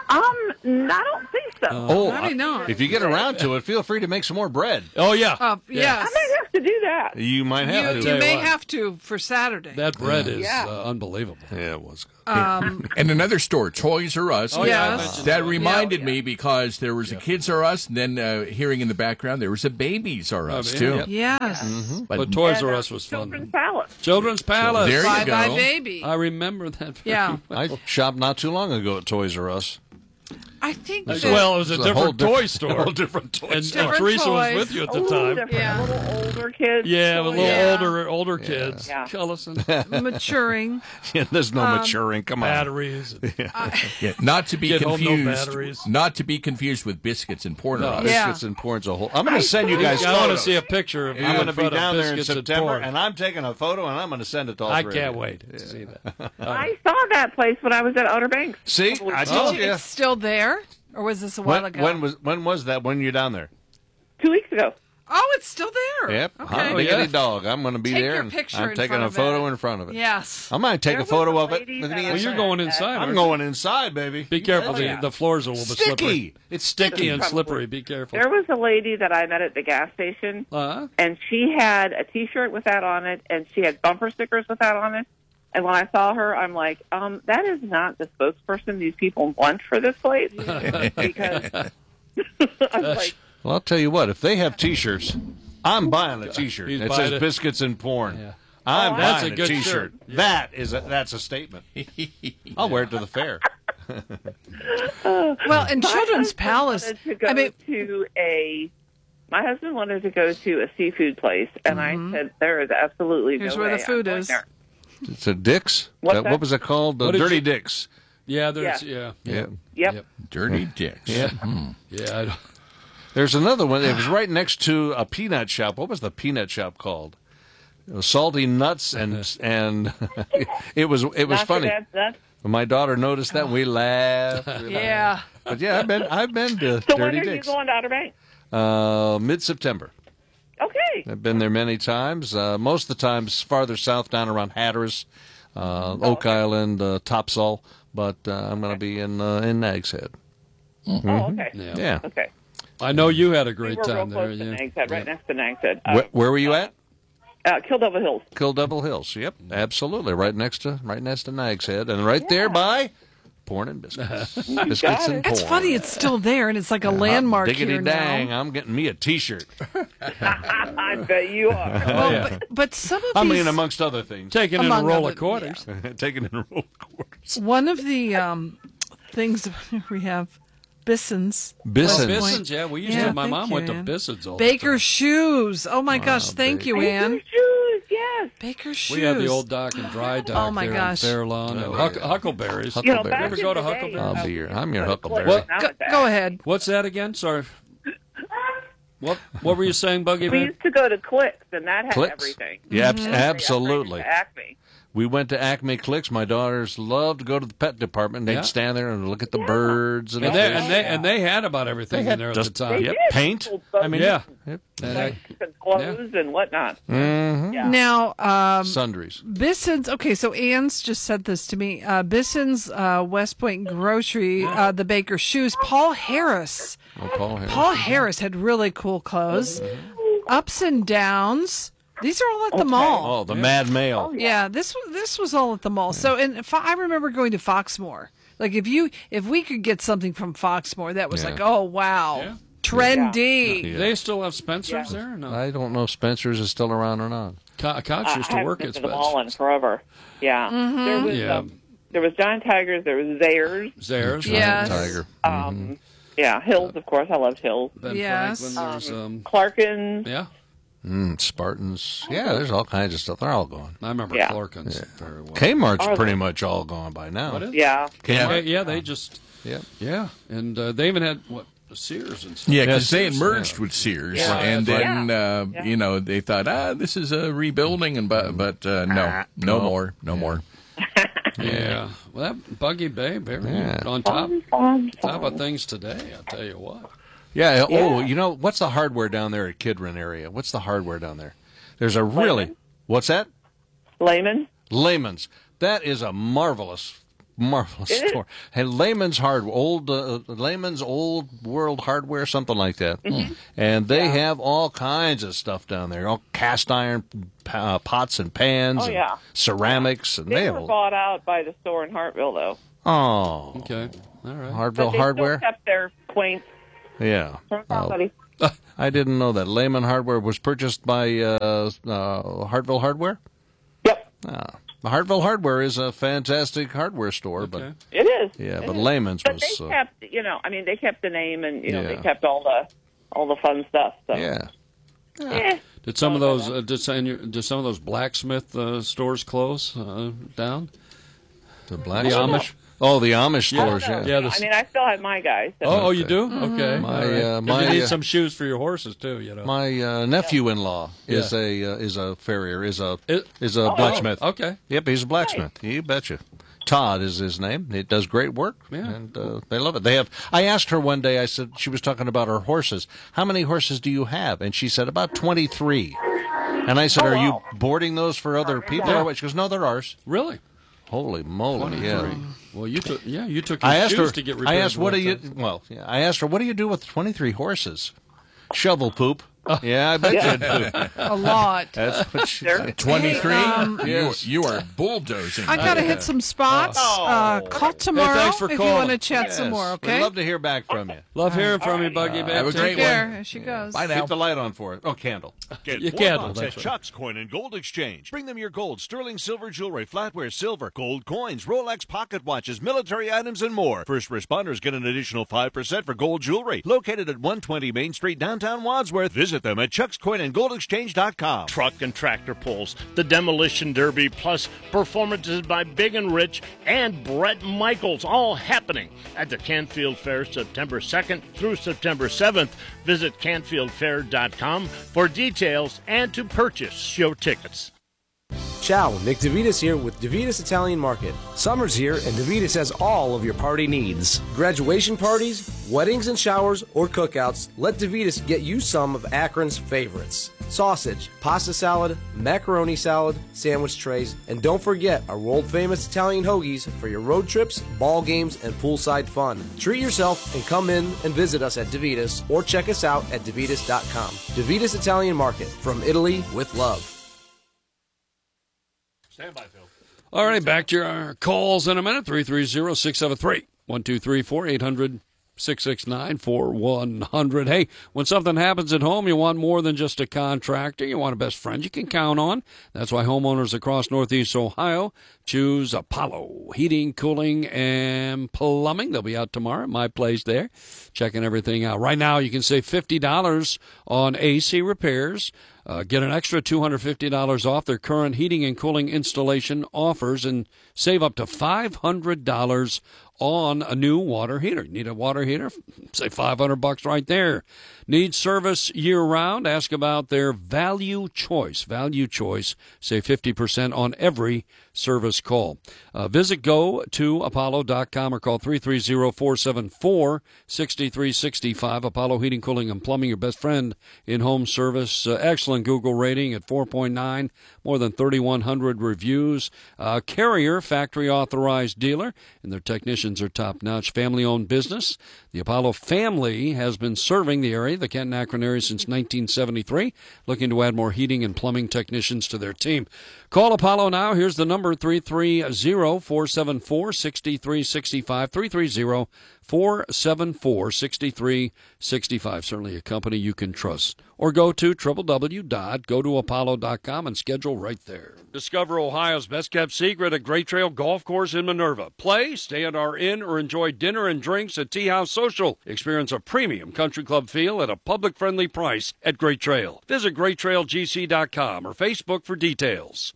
Um, I don't think so. Oh, Maybe not. if you get around to it, feel free to make some more bread. Oh, yeah. Uh, yes. I might have to do that. You might have You, to. you you may what. have to for Saturday. That bread is Yeah. uh, unbelievable. Yeah, it was good. Um, And another store, Toys R Us. Oh, yeah, I Yes. mentioned That that. reminded Yeah. me because there was a Kids R Us, and then uh, hearing in the background there was a Babies R Us yeah, too. yep. yes. But Toys And, R uh, Us was fun. Children's Palace. Children's Palace. There you Bye go. bye baby. I remember that. very Yeah. well. I shopped not too long ago at Toys R Us. I think Well, that, it was a It's a different whole toy diff- store. whole different toy and, store. and Different Teresa was toys. with you at the Ooh, time. different Yeah. little older kids. Yeah, with little Yeah. older older kids. Yeah. Cullison. maturing. Yeah, there's no Um, maturing. Come on. Batteries. Yeah, not to be Get home, no confused. batteries. Not to be confused with biscuits and porn No. R Us. Yeah. Biscuits and porn's a whole. I'm going to send you guys I want to photos. see a picture of you I'm in going to be front of down there in biscuits and September, porn. and I'm taking a photo, and I'm going to send it to all I three can't of you. wait to see that. I saw that place when I was at Outer Banks. See, I told you. It's still there, or was this a while When, ago? when was when was that? When you're down there? Two weeks ago. Oh, it's still there. Yep. Okay. Hot diggity dog. I'm going to be Take there. your and picture I'm in taking front a of photo it. in front of it. Yes. I might take There a photo was a of it. lady Look at that the I Well, you're inside. going inside. I'm aren't going inside, baby. you? Be careful. Oh, the, yeah. the floors are a little bit slippery. Sticky. It's sticky. And slippery. Be careful. There was a lady that I met at the gas station, Uh-huh. and she had a T-shirt with that on it, and she had bumper stickers with that on it. And when I saw her, I'm like, um, that is not the spokesperson these people want for this place. Because I'm like, Well, I'll tell you what. If they have T-shirts, I'm buying a T-shirt. He's It buying says it. biscuits and porn. Yeah. I'm Oh, that's buying a a, good T-shirt. shirt. That is a, that's a statement. I'll wear it to the fair. Well, in my Children's husband Palace, wanted to go I mean, to a. My husband wanted to go to a seafood place, and I said, there is absolutely Here's no where the way food I'm going is. there. It's a Dick's. What's Uh, that? what was it called? The What did Dirty you- Dick's. Yeah, there's yeah. Yeah. Yep. Yep. Dirty dicks. Yeah. Yeah. I don't, There's another one. It was right next to a peanut shop. What was the peanut shop called? It was Salty Nuts, and and it was it was Not funny. that- that's- My daughter noticed that, and we laughed. We yeah. laughed. But yeah, I've been I've been to So when Dirty are you Dick's. going to Outer Banks? Uh, mid September. Okay. I've been there many times. Uh, most of the times farther south, down around Hatteras, uh, Oak Island, uh, Topsail. But uh, I'm going to be in uh, in Nags Head. Oh, okay. yeah. Yeah. Okay. I know you had a We great were real time there. close to Yeah. Nags Head, right Yeah. next to Nags Head. Uh, Where, where were you at? uh, Kill Devil Hills. Kill Devil Hills. Yep, absolutely. Right next to right next to Nags Head, and right there by Porn and Biscuits. Biscuits got and it. porn. It's funny. It's still there, and it's like a landmark Diggity here dang! now. I'm getting me a T-shirt. I bet you are. Well, yeah. but, but some of I these, mean, amongst other things, Taking in a Among roll other- of quarters. taking in a roll of quarters. one of the um, things we have, Bisson's. Bisson's. West Point. Bisson's, yeah. We used Yeah, to. My thank mom you, went to Ann. Bisson's all the Baker time. Shoes. Oh my gosh, thank you, Ann. Baker shoes, yes. Baker Shoes. We had the old dock and dry dock Oh, my there gosh. in Fair Lawn. Oh, and Huck- yeah. Huckleberries. You know, Huckleberry. back Ever in go to the day, Huckleberry? I'll be your. I'm your What? Huckleberry. What? Now Go, it's go ahead. What's that again? Sorry. What What were you saying, Buggy We Man? used to go to Clicks, and that had Clicks? everything. Yeah, Mm-hmm. abs- absolutely. Acme. We went to Acme Clicks. My daughters loved to go to the pet department. They'd Yeah. stand there and look at the birds and, And the they, fish. and they and they had about everything They had in there at just- the time. Yep, did. paint. I I mean, yeah. Yep. And I- And clothes and whatnot. Mm-hmm. Yeah. Now, um, Sundries. Bisson's, okay, so Ann's just said this to me. Uh, Bisson's uh, West Point Grocery, uh, the Baker Shoes, Paul Harris. Oh, Paul Harris. Paul Harris had really cool clothes. Ups and Downs. These are all at the mall. Oh, the Mad Male. Yeah, this was this was all at the mall. So, and Fo- I remember going to Foxmore. Like if you if we could get something from Foxmore, that was Yeah. like, oh wow, Yeah. trendy. Yeah. Do they still have Spencer's there? Or no. I don't know if Spencer's is still around or not. Co- Cox I used to haven't work been at to the mall in Spencer's. forever. Yeah. There was Yeah. um, there was Giant Tigers. There was Zayres. Zares. Yes. Tiger. Um, yeah, Hills. Of course, I loved Hills. Ben Yes. Franklin. There's um. Clarkins. Yeah. Mm, Spartans. Yeah, there's all kinds of stuff. They're all gone. I remember Yeah. Clarkins very well. Kmart's Are pretty they? much all gone by now. What is it? Yeah. Yeah, Kmart. yeah, they just Yeah. yeah, and uh, they even had what Sears and stuff. Yeah, because they had Sears, merged yeah. with Sears, Yeah. and then uh, Yeah. you know they thought, ah, this is a rebuilding, and but but uh, no, no no. more, no more. Yeah, well, that Buggy Bay, very Yeah. on top Fun, fun, top fun. of things today. I tell you what. Yeah. Oh, Yeah. you know what's the hardware down there at Kidron area? What's the hardware down there? There's a really Layman? what's that? Layman. Layman's. That is a marvelous marvelous It is. store. Hey, Layman's Hard, old uh, Layman's Old World Hardware, something like that. Mm-hmm. And they have all kinds of stuff down there, all cast iron uh, pots and pans, Oh, and yeah. ceramics, and They they were have. bought out by the store in Hartville, though. Oh, okay, all right. Hartville But they Hardware. still kept their quaint. Yeah. Turn Oh. around, buddy. I didn't know that. Layman Hardware was purchased by uh, uh, Hartville Hardware? Yep. Ah. Hartville Hardware is a fantastic hardware store, but It is. yeah, It but is. Layman's But was they uh, kept, you know, I mean, they kept the name, and you know, Yeah. they kept all the all the fun stuff. So. yeah. Eh. Did some of those uh, did, some, did some of those blacksmith uh, stores close uh, down? The black The store? Amish. Oh, the Amish I don't stores, know. yeah. Yeah, the- I mean, I still have my guys. So. Oh, oh, you Okay. do? Mm-hmm. Okay. My, All right. uh, 'Cause my, you need uh, some shoes for your horses too. You know. My uh, nephew-in-law is Yeah. a uh, is a farrier, is a It- is a Oh. blacksmith. Okay. Yep, he's a blacksmith. You betcha. Todd is his name. He does great work, Yeah. and uh, they love it. They have. I asked her one day. I said she was talking about her horses. How many horses do you have? And she said about twenty-three. And I said, Oh, "Are you wow. boarding those for other people?" Yeah. Or what? She goes, "No, they're ours." Really? Holy moly! Yeah. Well, you took yeah you took your I asked shoes her. to get repaired. I asked, "What do you?" one time. Well, yeah, I asked her, "What do you do with twenty-three horses?" Shovel poop. Yeah, I bet Yeah. you do. A lot. That's what she Sure. twenty-three? Um, you, you are bulldozing. I gotta hit some spots. Uh, call tomorrow thanks for if calling. you want to chat Yes. some more. We'd Okay. love to hear back from you. Love hearing from you, Buggy. Back have a to great Take you. one. care. Here she goes. Bye now. Keep the light on for it. Oh, candle. Get You four can't, bucks that's at right. Chuck's Coin and Gold Exchange. Bring them your gold, sterling silver jewelry, flatware silver, gold coins, Rolex pocket watches, military items, and more. First responders get an additional five percent for gold jewelry. Located at one twenty Main Street, downtown Wadsworth. Visit them at chucks coin and gold exchange dot com. Truck and tractor pulls, the Demolition Derby, plus performances by Big and Rich and Brett Michaels, all happening at the Canfield Fair September second through September seventh. Visit canfield fair dot com for details and to purchase show tickets. Ciao, Nick DeVitas here with DeVitas Italian Market. Summer's here and DeVitas has all of your party needs. Graduation parties, weddings and showers, or cookouts, let DeVitas get you some of Akron's favorites. Sausage, pasta salad, macaroni salad, sandwich trays, and don't forget our world-famous Italian hoagies for your road trips, ball games, and poolside fun. Treat yourself and come in and visit us at DeVitas or check us out at devitas dot com. DeVitas Italian Market, from Italy with love. Stand by, Phil. All right, back to your calls in a minute. three three zero, six seven three, one two three four, eight hundred, six six nine, four one zero zero. Hey, when something happens at home, you want more than just a contractor. You want a best friend you can count on. That's why homeowners across Northeast Ohio choose Apollo Heating, Cooling, and Plumbing. They'll be out tomorrow at my place there, checking everything out. Right now, you can save fifty dollars on A C repairs. Uh, get an extra two hundred fifty dollars off their current heating and cooling installation offers and save up to five hundred dollars on a new water heater. Need a water heater? Say five hundred bucks right there. Need service year-round? Ask about their Value Choice. Value Choice. Save fifty percent on every service call. Uh, visit go to apollo dot com or call three three zero, four seven four, six three six five. Apollo Heating, Cooling, and Plumbing, your best friend in home service. Uh, excellent Google rating at four point nine, more than thirty-one hundred reviews. Uh, Carrier, factory authorized dealer, and their technicians are top-notch. Family-owned business. The Apollo family has been serving the area, the Kent and Akron area, since nineteen seventy-three, looking to add more heating and plumbing technicians to their team. Call Apollo now. Here's the number, three three zero, four seven four, six three six five, three three zero, four seven four, six three six five. Certainly a company you can trust. Or go to w w w dot go to apollo dot com and schedule right there. Discover Ohio's best-kept secret at Great Trail Golf Course in Minerva. Play, stay at our inn, or enjoy dinner and drinks at Tea House Social. Experience a premium country club feel at a public-friendly price at Great Trail. Visit great trail g c dot com or Facebook for details.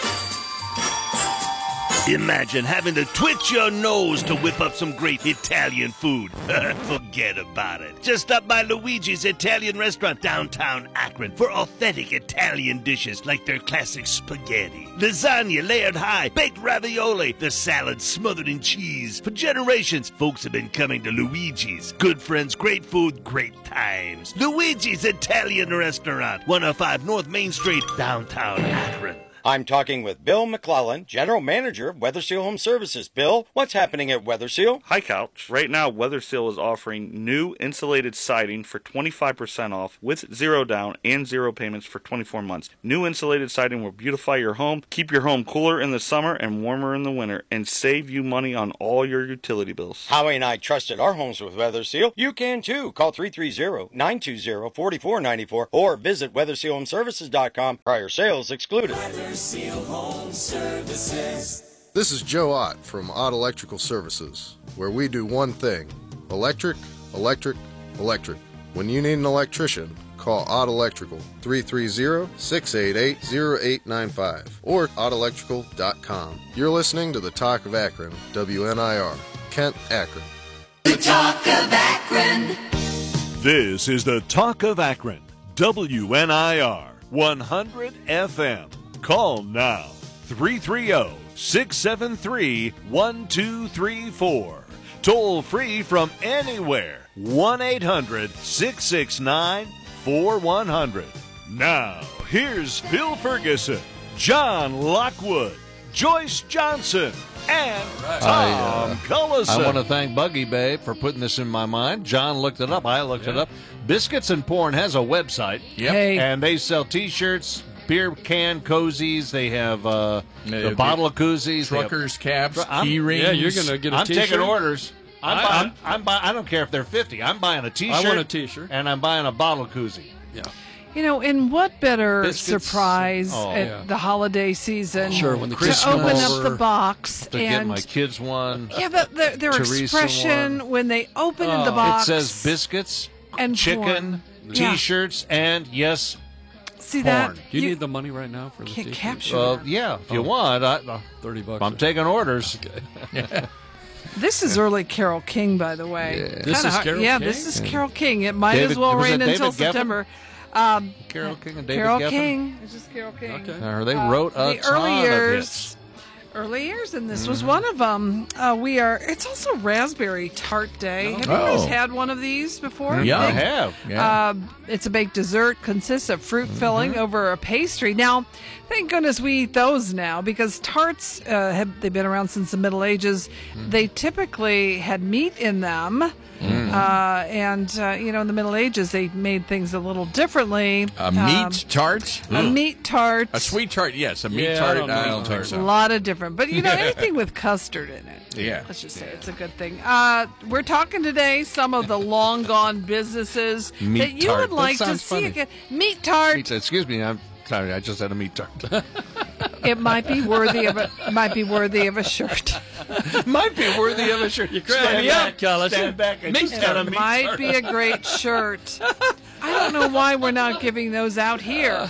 Imagine having to twitch your nose to whip up some great Italian food. Forget about it. Just stop by Luigi's Italian Restaurant downtown Akron for authentic Italian dishes like their classic spaghetti, lasagna layered high, baked ravioli, the salad smothered in cheese. For generations, folks have been coming to Luigi's. Good friends, great food, great times. Luigi's Italian Restaurant, one oh five North Main Street, downtown Akron. I'm talking with Bill McClellan, General Manager of Weather Seal Home Services. Bill, what's happening at Weather Seal? Hi, Couch. Right now, Weather Seal is offering new insulated siding for twenty-five percent off with zero down and zero payments for twenty-four months. New insulated siding will beautify your home, keep your home cooler in the summer and warmer in the winter, and save you money on all your utility bills. Howie and I trusted our homes with Weather Seal. You can too. Call three three zero, nine two zero, four four nine four or visit weather seal home services dot com. Prior sales excluded. Weather Seal Home Services. This is Joe Ott from Ott Electrical Services, where we do one thing: electric, electric, electric. When you need an electrician, call Ott Electrical, three three zero, six eight eight, zero eight nine five or ott electrical dot com. You're listening to the Talk of Akron, W N I R, Kent, Akron. The Talk of Akron. This is the Talk of Akron, W N I R, one hundred F M. Call now, three three zero, six seven three, one two three four. Toll free from anywhere, one eight hundred, six six nine, four one zero zero. Now, here's Phil Ferguson, John Lockwood, Joyce Johnson, and Tom I, uh, Cullison. I want to thank Buggy Babe for putting this in my mind. John looked it up. I looked yeah. it up. Biscuits and Porn has a website. Yep. Hey. And they sell T-shirts, beer can koozies. They have uh, Yeah, the bottle of koozies. Truckers' caps, I'm- key rings. Yeah, you're going to get a I'm T-shirt. taking orders. I'm I- buying. I'm- I'm buying. I don't care if they're fifty. I'm buying a T-shirt. I want a T-shirt. And I'm buying a bottle koozie. Yeah. You know, and what better Biscuits. surprise Oh, at yeah. the holiday season Sure, when the to kids open come up over the box To get and my kids one. yeah, but their, their Teresa expression one. when they open Oh. the box. It says biscuits, and chicken, porn. Yeah. T-shirts, and yes, See porn. that? Do you, need the money right now for the can't T-shirt? capture Uh, that. yeah, if you Oh. want. I, uh, thirty bucks. I'm taking orders. Okay. This is early Carol King, by the way. Yeah. This Kinda is hard- Carol Yeah, King? this is Carol King. It might David- as well was it rain David until Geffen? September. Um, Carol King and David Carol Geffen? King. It's just Carol King. Okay. Uh, they Uh, wrote a the ton early of years. hits. Early years, and this Mm-hmm. was one of them. Uh, we are. It's also Raspberry Tart Day. Have you guys Oh. had one of these before? Yeah. I Nick? have. Yeah. Um, it's a baked dessert, consists of fruit filling over a pastry. Now, thank goodness we eat those now because tarts uh, have they've been around since the Middle Ages. They typically had meat in them, uh, and uh, you know, in the Middle Ages they made things a little differently. A meat tart? Um, a meat tart, A sweet tart, yes. A meat Yeah, I tart, don't know I about don't think a so. lot of different, but you know, anything with custard in it. Yeah. Let's just say it's a good thing. Uh, we're talking today some of the long gone businesses Meat that you tart. would That like to sounds see funny. again. Meat tart. Meat- Excuse me, I'm sorry. I just had a meat tart. It might be worthy of a might be worthy of a shirt. Might be worthy of a shirt. You Stand back, Cullison. Stand back. I just had a It meat might tart. be a great shirt. I don't know why we're not giving those out here.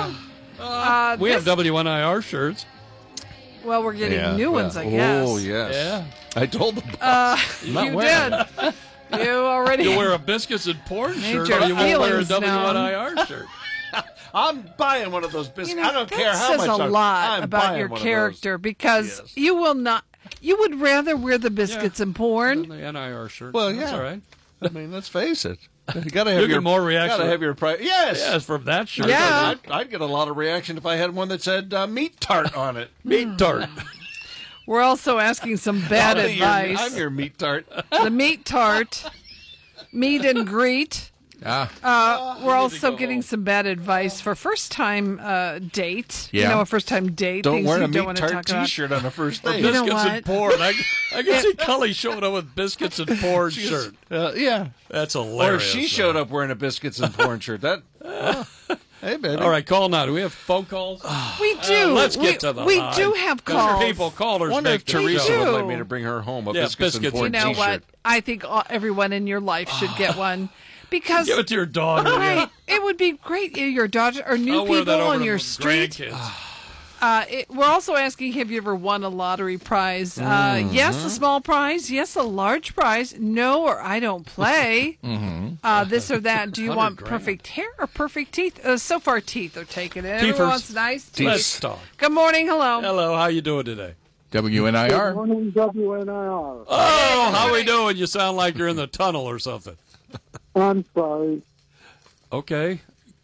Uh, We have this- W N I R shirts. well, we're getting Yeah, new ones, yeah. I guess. Oh yes. Yeah. I told them. Uh, Not you wearing did. You already. You wear a biscuits and porn Made shirt, your or you won't wear a feelings W N I known. R shirt. I'm buying one of those biscuits. You know, I don't that care how says much. a I'm- lot I'm about buying your one of character because Yes. you will not. You would rather wear the biscuits and porn. The N I R shirt. Well, That's yeah. all right. those. I mean, let's face it. You gotta have You get your more reaction. Gotta have your price. Yes. Yes, from that shirt. Yeah. I'd, I'd get a lot of reaction if I had one that said uh, meat tart on it. Meat tart. We're also asking some bad I'll be your- advice. I'm your meat tart. The meat tart, meet and greet. Ah. Uh, we're also getting some bad advice for first time uh, date. You Yeah. know, a first time date. Don't things wear you a don't meat want to tart talk about. T-shirt on the first Or date. You know biscuits what? and porn. I, I can see Cully showing up with biscuits and porn shirt. Uh, yeah. That's Or hilarious. if she showed up wearing a biscuits and porn shirt, that. oh, hey, baby. All right, call now. Do we have phone calls? We do. Uh, let's get we, to the We line. do have 'Cause calls. People, callers Wonder make if their Teresa show. would do. like me to bring her home a Yeah, biscuits, and biscuits porn You know T-shirt. what? I think all, everyone in your life should get one because Give it to your daughter. right, it would be great. if Your daughter or new I'll wear that people over on to your my street. grandkids. Uh, it, we're also asking, have you ever won a lottery prize? Uh, Mm-hmm. yes, a small prize. Yes, a large prize. No, or I don't play. Mm-hmm. uh, this or that. Do you one want hundred grand. perfect hair or perfect teeth? Uh, so far, teeth are taking it. Teethers. Everyone wants nice teeth. Let's talk. Good morning. Hello. Hello, how you doing today? W N I R. Morning, W N I R. Oh, how we doing? You sound like you're in the tunnel or something. I'm sorry. Okay.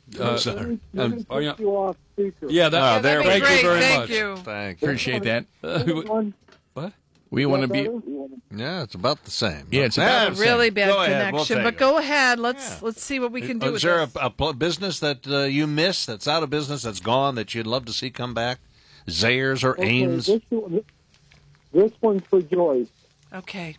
Uh, Sorry. um, Let me oh, yeah. take you off speaker. Yeah, that, Yeah, oh, there. that'd be Thank you great. very Thank much. you. Thank Appreciate that. what? We want to be. Yeah, it's about the same. Yeah, it's Yeah, about it's Really same. bad Go ahead, we'll connection, take but it. go ahead. Let's let's see what we can do Uh, with Is there a, this. a pl- business that uh, you miss that's out of business, that's gone, that you'd love to see come back? Zayres or Okay, Ames? This, one- this one's for Joyce. Okay.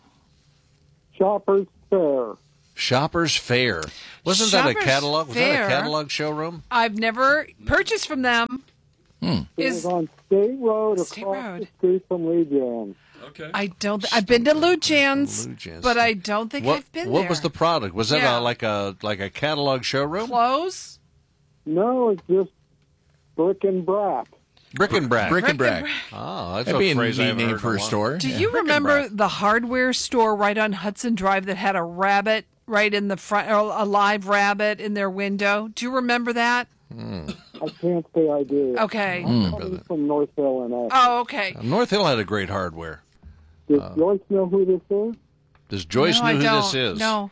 Shoppers Fair. Shoppers Fair. Wasn't that Shoppers a catalog? Was Fair? that a catalog showroom? I've never purchased from them. It Is was on State Road State across Road. the street from Lee Jan. Okay. I don't. Th- I've been to Lujan's, Lujan's. but I don't think What, I've been what there. was the product? Was that Yeah. a, like a like a catalog showroom? Clothes? No, it's just brick and brack. Brick and brack. Brick and brack. Oh, that's That'd a be a phrase I neat haven't name heard for in a while. store. Do Yeah. you Brick and remember brack. the hardware store right on Hudson Drive that had a rabbit right in the front, or a live rabbit in their window? Do you remember that? I can't say I do. Okay. I'm coming from North Hill and Ashland. Oh, okay. Uh, North Hill had a great hardware. Does Joyce know who this is? Does Joyce no, know I who don't. this is? No.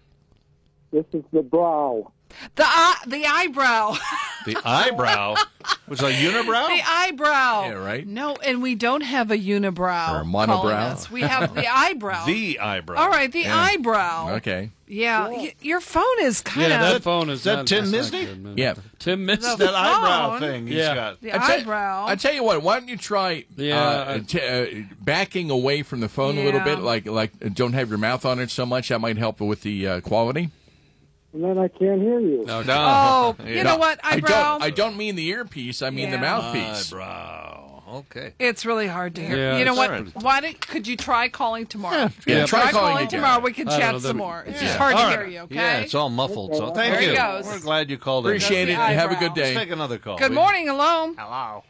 This is the brow. The eye, the eyebrow. The eyebrow was a unibrow. The eyebrow. Yeah, right. No, and we don't have a unibrow. Or a monobrow. calling us. We have the eyebrow. The eyebrow. All right, the Yeah. eyebrow. Okay. Yeah, y- your phone is kind Yeah, of that phone is Is that not, Tim that's not Misney? good, man. Yeah. Tim Misney. The That eyebrow phone. thing he's Yeah. got. the I tell- eyebrow. I tell you what. Why don't you try Yeah, uh, I- t- uh, backing away from the phone a little Yeah. bit, like like uh, don't have your mouth on it so much. That might help with the uh, quality. And then I can't hear you. No, oh, Yeah. you know what? I Eyebrow. don't. I don't mean the earpiece. I mean the Yeah. mouthpiece. Eyebrow. Okay. It's really hard to hear. Yeah, you know it's what? all right. Why don't, could you try calling tomorrow? Yeah, try calling again. tomorrow. We can I don't chat know, some that- more. It's yeah. just hard All to right. hear you. Okay. Yeah, it's all muffled. So thank There you. he goes. We're glad you called in. Appreciate That's it. the And have a eyebrow. good day. Let's take another call. Good We- morning. Hello. Hello.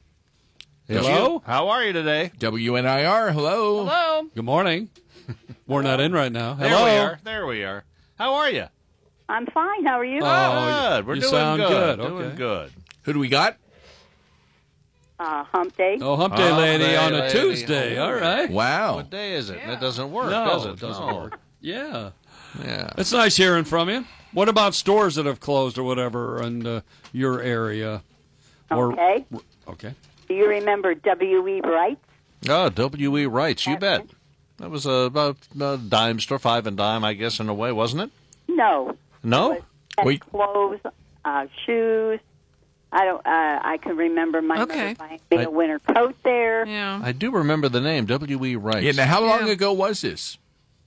Hello? How are you today? W N I R. Hello. Hello. Good morning. We're not in right now. There Hello. we are. There we are. How are you? I'm fine. How are you? Oh, good. We're you doing sound good. good. Doing Okay. good. Who do we got? Uh, hump day. Oh, Hump Day Hump Lady Day on a Lady. Tuesday. Oh. All right. Wow. What day is it? It doesn't work, No, does it? it doesn't No. work. Yeah. Yeah. It's nice hearing from you. What about stores that have closed or whatever in uh, your area? Or, Okay. Okay. Do you remember W E. Wright? Oh, W E. Wrights, you bet. That was a, about a dime store, five and dime, I guess, in a way, wasn't it? No. No? Had Wait. clothes, uh, shoes. I don't. Uh, I can remember my Okay. mother buying me I- a winter coat there. Yeah. I do remember the name, W E. Wrights. Yeah. Now, how long Yeah. ago was this?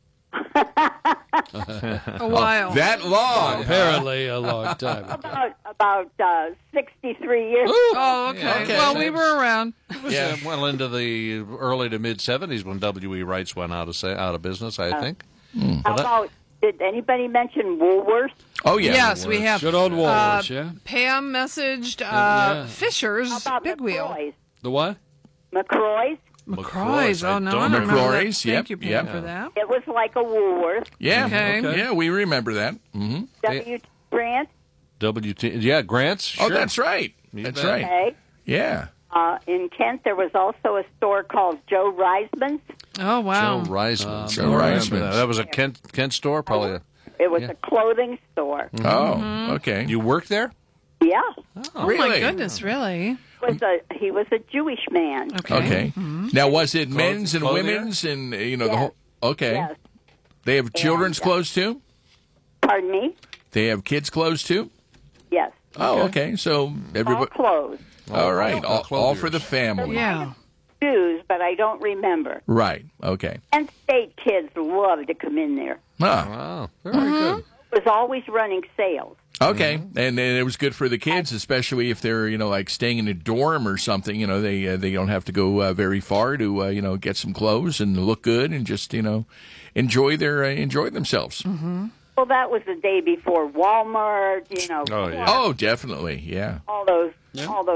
A while. That long. Apparently a long time ago. About about uh, sixty-three years. Oh, okay. Yeah, okay. Well, we were around. It was, Yeah. uh, well into the early to mid seventies when W E. Wrights went out of say, out of business, I think. How about? Did anybody mention Woolworth? Oh yeah. Yes, we have. Good old Woolworths, uh, yeah. Pam messaged uh, yeah. Fisher's How about Big Wheel. McCroy's? The what? McCroy's. McCroy's. I Oh, no. don't I don't remember that. McCrory's, yep, Thank you, Pam, yep. for that. It was like a Woolworth. Yeah. Okay. Okay. Yeah. We remember that. Mm-hmm. W. Grant. W T. Yeah, Grants. Sure. Oh, that's right. You That's bet. right. Okay. Yeah. Uh, in Kent, there was also a store called Joe Reisman's. Oh, wow. Joe Reisman. Joe I remember Reisman's. That. That was a Kent Kent store, probably. A, It was Yeah. a clothing store. Oh. Okay. you worked there? Yeah. Oh, really? my goodness, really? Was a he was a Jewish man. Okay. Okay. Now, was it men's and clothier? women's and uh, you know the Yes. whole? Okay. Yes. They have children's And, uh, clothes too. Pardon me? They have kids' clothes too. Yes. Oh, okay. So All everybody. clothes. All right. all All, all for the family. Yeah. Shoes, but I don't remember. Right. Okay. And state kids love to come in there. Ah. Wow. Very good. It was always running sales. Okay, Mm-hmm. and, and it was good for the kids, especially if they're you know like staying in a dorm or something. You know, they uh, they don't have to go uh, very far to uh, you know get some clothes and look good and just you know enjoy their uh, enjoy themselves. Mm-hmm. Well, that was the day before Walmart. You know. Oh, yeah. Oh, definitely, yeah. All those all those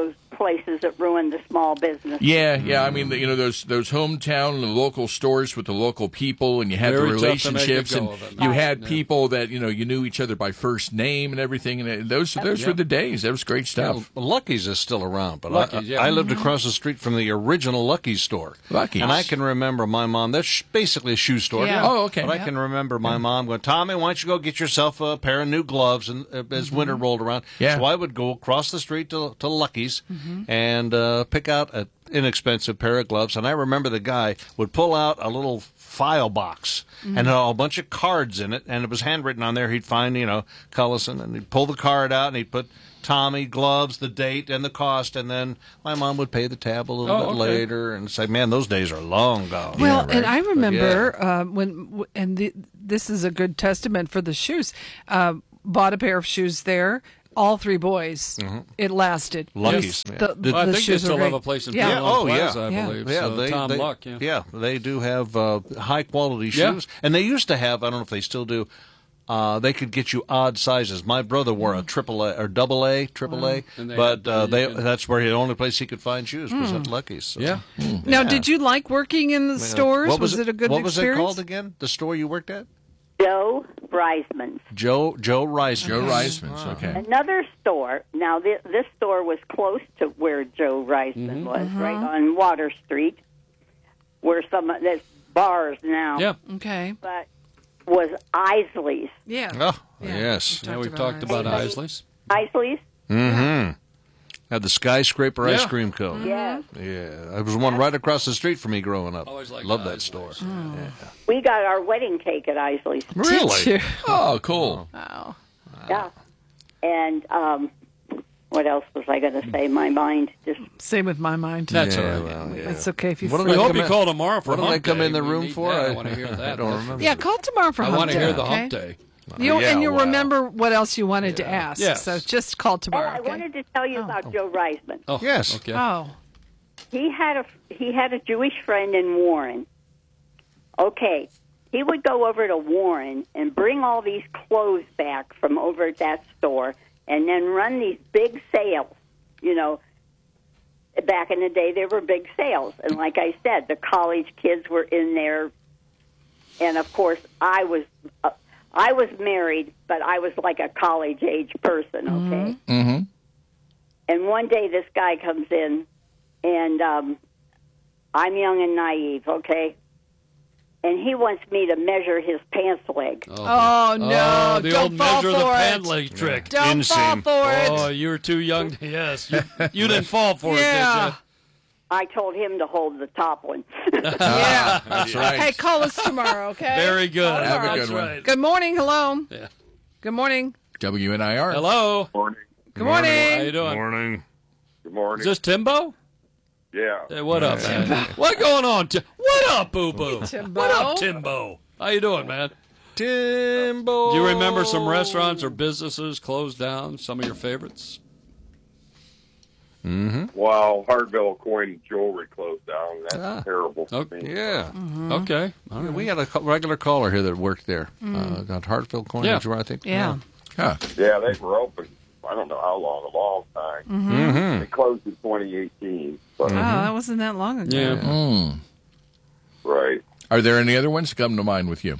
places that ruin the small business. Yeah, yeah. I mean, the, you know, those those hometown and local stores with the local people, and you had Very the tough to make a relationships, go and of it. you Right. had Yeah. people that you know you knew each other by first name and everything, and it- those those Yeah. were the days. That was great stuff. Yeah, Lucky's is still around, but Lucky's, I, yeah. I lived Mhm. across the street from the original Lucky's store. Lucky's. And I can remember my mom, that's sh- basically a shoe store. Yeah. Oh, okay. But I Yeah. can remember my mom going, Tommy, why don't you go get yourself a pair of new gloves and, uh, as winter rolled around. Yeah. So I would go across the street to, to Lucky's Mhm. and uh, pick out an inexpensive pair of gloves. And I remember the guy would pull out a little file box Mhm. and had a bunch of cards in it, and it was handwritten on there. He'd find, you know, Cullison, and he'd pull the card out, and he'd put Tommy, gloves, the date, and the cost, and then my mom would pay the tab a little Oh, bit okay. later and say, man, those days are long gone. Well, Yeah, and I right. But, remember yeah. uh, when, w- and the, this is a good testament for the shoes. Uh, bought a pair of shoes there. All three boys. Mhm. It lasted. Lucky's. Just Yeah. The, the, Well, I the think they shoes still are have great. a place in yeah. Pearland Oh, Plaza, yeah. I Yeah. believe. Yeah, so they, Tom they, Luck, yeah. they do have uh, high quality Yeah. shoes, and they used to have. I don't know if they still do. Uh, they could get you odd sizes. My brother wore a triple A or double A, triple A, And they but had- uh, they you can- that's where the only place he could find shoes was Mm. at Lucky's. So. Yeah. Now, Yeah. did you like working in the Man, stores? What was, was it a good What was experience? it called again? The store you worked at? Joe Reisman's. Joe Joe Rice. Joe Reisman's, okay. Another store. Now, this, this store was close to where Joe Reisman was, right on Water Street, where some of there's bars now. Yeah. Okay. But was Isley's. Yeah. Oh, yes. Yeah, we've talked about Isley's. Isley's? Mm-hmm. Had the skyscraper Yeah. ice cream cone. Yes. Yeah, there was one right across the street from me growing up. Always liked Loved that store. We got our wedding cake at Isley's. Really? Oh, cool. Wow. Yeah. And um, what else was I going to say? My mind just. Same with my mind. That's Yeah, all right. well, yeah. It's okay if you. What do We they hope come you in- call tomorrow for What do they hump come day. in the We room need- for? yeah, I I- want to hear that. I don't remember. Yeah, call tomorrow for I hump want to day. hear the okay? hump day. You, Yeah, and you'll wow. remember what else you wanted to ask. Yes. So just call And tomorrow. I okay? wanted to tell you about Joe Reisman. Oh, Yes. Okay. Oh. He had a he had a Jewish friend in Warren. Okay, he would go over to Warren and bring all these clothes back from over at that store, and then run these big sales. You know, back in the day, there were big sales, and like I said, the college kids were in there, and of course, I was uh, I was married, but I was like a college age person. Okay. Mm-hmm. And one day this guy comes in, and um, I'm young and naive, okay? And he wants me to measure his pants leg. Oh, no. Oh, the Don't old fall measure for the it. pant leg trick. Don't fall for it. Oh, you were too young. Yes, you, you didn't fall for Yeah. it, did I told him to hold the top one. Yeah. That's right. Hey, call us tomorrow, okay? you? Very good. Call Have a tomorrow. good That's one. right. Good morning. Hello. Yeah. Good morning. W N I R. Hello. Morning. Good morning. How you doing? Morning. Good morning. Is this Timbo? yeah. Hey, what up, man? What going on? Ti- What up, Boo Boo? Timbo. What up, Timbo? How you doing, man? Timbo. Do you remember some restaurants or businesses closed down? Some of your favorites? Mm-hmm. Well, Hartville Coin Jewelry closed down. That's Ah. terrible. for Okay. me. Yeah. Okay. Yeah, we had a co- regular caller here that worked there. Uh, got Hartfield Coin, Yeah. I think. Yeah. Huh. Yeah, they were open. I don't know how long, a long time. Mm-hmm. They closed in twenty eighteen. But, Oh, that wasn't that long ago. Yeah. Mm. Right. Are there any other ones that come to mind with you?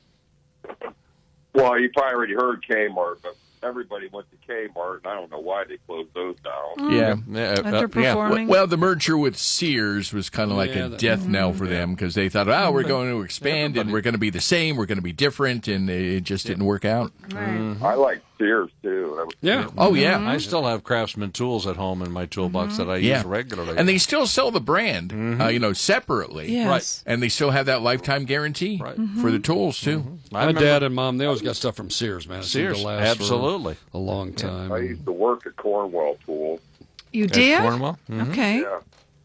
Well, you probably already heard Kmart, but everybody went to Kmart, and I don't know why they closed those down. Yeah. Yeah, uh, Underperforming. yeah. Well, well, the merger with Sears was kind of like Yeah, a that- death knell for them because they thought, oh, we're going to expand and we're going to be the same, we're going to be different, and it just didn't work out. Right. I like Sears, too. That was Yeah. Oh, yeah. I still have Craftsman tools at home in my toolbox that I Yeah. use regularly. And they still sell the brand, uh, you know, separately. Yes. Right. And they still have that lifetime guarantee Right. for the tools, too. I My remember- dad and mom, they always got stuff from Sears, man. It seemed to Sears, last for absolutely. a long time. I used to work at Cornwell Tools. You At did? Cornwell? Mhm. Okay. Yeah.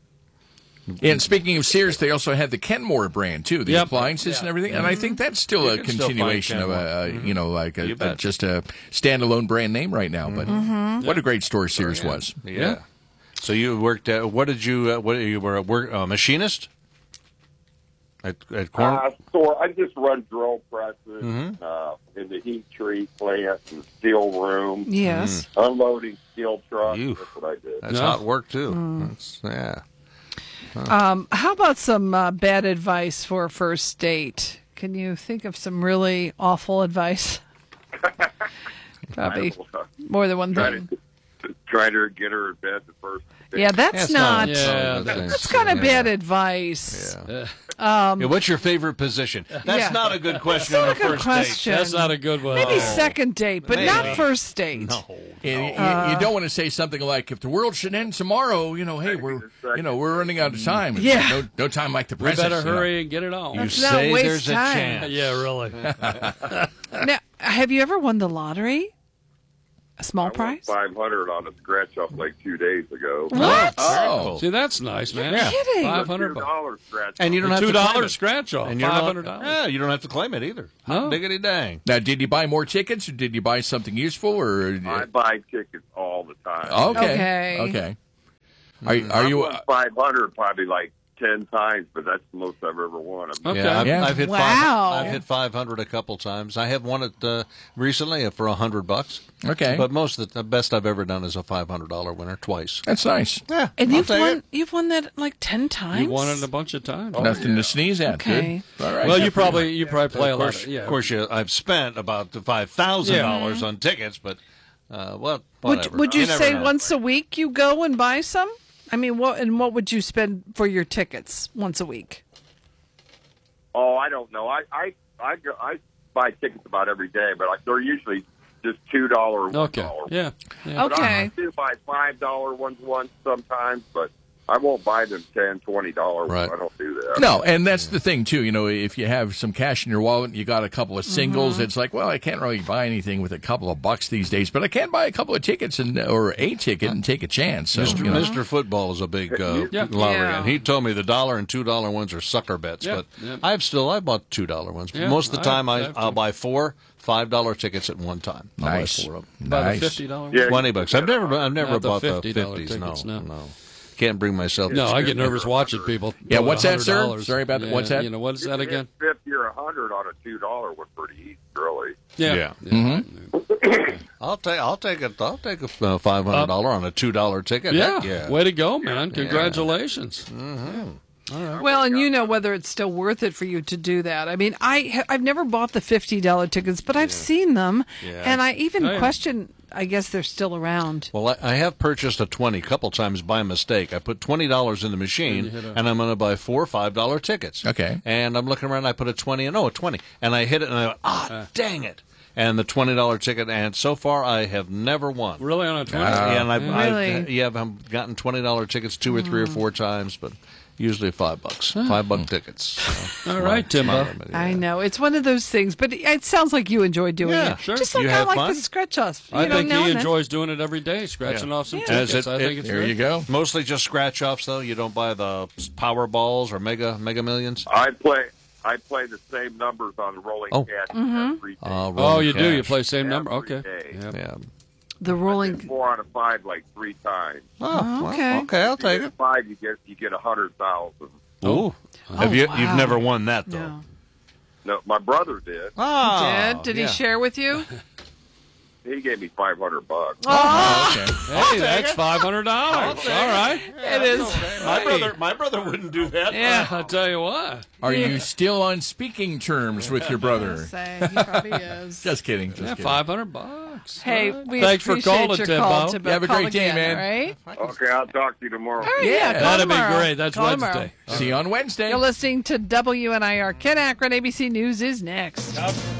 And speaking of Sears, they also had the Kenmore brand, too, the Yep. appliances and everything. And I think that's still You a can still find continuation of a, Kenmore. uh, you know, like You a, a, bet. just a standalone brand name right now. But what a great store Sears was. Yeah. So you worked at, what did you, uh, what you were a work, uh, machinist? At, at corn? Uh, store. I just run drill presses Mhm. uh, in the heat treat plant and steel room. Yes. Mm. Unloading steel trucks. You. That's what I did. That's hot work, too. That's, yeah. Um, how about some uh, bad advice for a first date? Can you think of some really awful advice? Probably more than one Try thing. to, try to get her in bed the first day. Yeah, that's not. Yeah, that's kind of bad advice. Yeah. Um, Yeah, what's your favorite position? That's Yeah. not a good question That's on a not a good first question. date. That's not a good one. Maybe No. second date, but not Maybe. first date. And you, you- Uh, you don't want to say something like, "If the world should end tomorrow, you know, hey, we're you know we're running out of time. It's Yeah. no, no time like the We present." better you know. hurry and get it on. You Let's not say waste there's a time. chance. Yeah, really. Now, have you ever won the lottery? A small I prize? won five hundred on a scratch off like two days ago. What? Oh. See, that's nice, man. You're kidding. Five hundred bucks. Two dollar scratch. And you don't A have two to claim dollar it. scratch off. And you're Five not- hundred dollars. Yeah, you don't have to claim it either. No. Diggity dang. Now, did you buy more tickets, or did you buy something useful, or I buy tickets all the time. okay, Okay. okay? Are, you- are I you? won five hundred probably like ten times, but that's the most I've ever won. Okay. Yeah, I've, Yeah. I've hit Wow. five. I've hit five hundred a couple times. I have won it uh, recently for a hundred bucks. Okay. But most of the, the best I've ever done is a five hundred dollar winner twice. That's nice. Yeah, And I'll you've take won. it. You've won that like ten times. You won it a bunch of times. Nothing to sneeze at. Okay. Good. All right. Well, you probably you probably play a Of lot. course, Of, yeah. of course, you, I've spent about five thousand Yeah. dollars on tickets, but uh, what? Would Whatever. Would you never say know. once a week you go and buy some? I mean, what and what would you spend for your tickets once a week? Oh, I don't know. I I I, go, I buy tickets about every day, but like, they're usually just two dollar or one Okay. dollar. Yeah. yeah. But I, I Okay. do buy five dollar ones once sometimes, but I won't buy them ten, twenty dollar ones. Right. I don't do that. No, and that's the thing too. You know, if you have some cash in your wallet, you got a couple of singles. Mm-hmm. It's like, well, I can't really buy anything with a couple of bucks these days, but I can buy a couple of tickets and or a ticket and take a chance. So, Mister you know. Mister Football is a big uh, Yeah. lottery, Yeah. and he told me the dollar and two dollar ones are sucker bets. Yeah. But Yeah. I've still I bought two dollar ones. Yeah, Most of the I- time, I, I have I'll to. buy four five dollar tickets at one time. I'll buy Nice. four of them. About Nice. a fifty dollar. Yeah. Twenty bucks. I've never I've never Not the bought the fifty dollar fifties. No, tickets, no. no. Can't bring myself. No, to I get nervous watching people. Yeah, go what's to that, sir? one hundred dollars. Sorry about that. Yeah, What's that? You know, what is You that can again? hit fifty or a hundred on a two dollar one pretty easy, really. Yeah. Yeah. I'll take I'll take it. I'll take a uh, five hundred dollar on a two dollar ticket. Yeah. Heck yeah. Way to go, man. Congratulations. Well, and you know whether it's still worth it for you to do that. I mean, I ha- I've never bought the fifty dollar tickets, but I've seen them, Yeah. and I even Oh, yeah. question. I guess they're still around. Well, I, I have purchased a twenty a couple times by mistake. I put twenty dollars in the machine, And you hit a- and I'm going to buy four five dollar tickets. Okay. And I'm looking around. I put a twenty, and oh, a twenty, and I hit it, and I went, ah, Uh. dang it! And the twenty dollar ticket, and so far I have never won. Really on a twenty? Yeah, and I've, Really? I've, yeah, I've gotten twenty dollar tickets two or three or four times, but usually five bucks, five buck tickets. So, All right, Timbo. I know it's one of those things, but it- it sounds like you enjoy doing Yeah, it. sure. Just like You I have like fun? the scratch offs. You I know, think now he and then. enjoys doing it every day, scratching off some Yeah. tickets. Is it- I think it- it's there good. you go. Mostly just scratch offs, though. You don't buy the Powerballs or Mega Mega Millions. I play I play the same numbers on the rolling Oh. cash Mm-hmm. every day. Uh, Oh, rolling you do? You cash. play same number? Every Okay. day. Yep. Yeah. The rolling. Four out of five like three times. Oh, well, okay. okay, I'll take You it. get five, you get you get a hundred thousand. Ooh. Have you? wow. You've never won that though. No. No, my brother did. Oh, Did did yeah. he share with you? He gave me five hundred bucks. Oh, Okay. Hey, that's five hundred dollars. All right. it is. My Hey. brother, my brother wouldn't do that. Yeah. I'll tell you what. Are you still on speaking terms with your brother? Say, he probably is. Just kidding. Just Yeah, kidding. five hundred bucks. Hey, All right. we Thanks for appreciate calling, your Timbo. call, Timbo. You have a Call great day, again, man. all right? Okay, I'll talk to you tomorrow. All right, Yeah. yeah, call That'd be tomorrow. great. That's Call tomorrow. Wednesday. See you on Wednesday. You're listening to W N I R. Ken Akron, A B C News is next.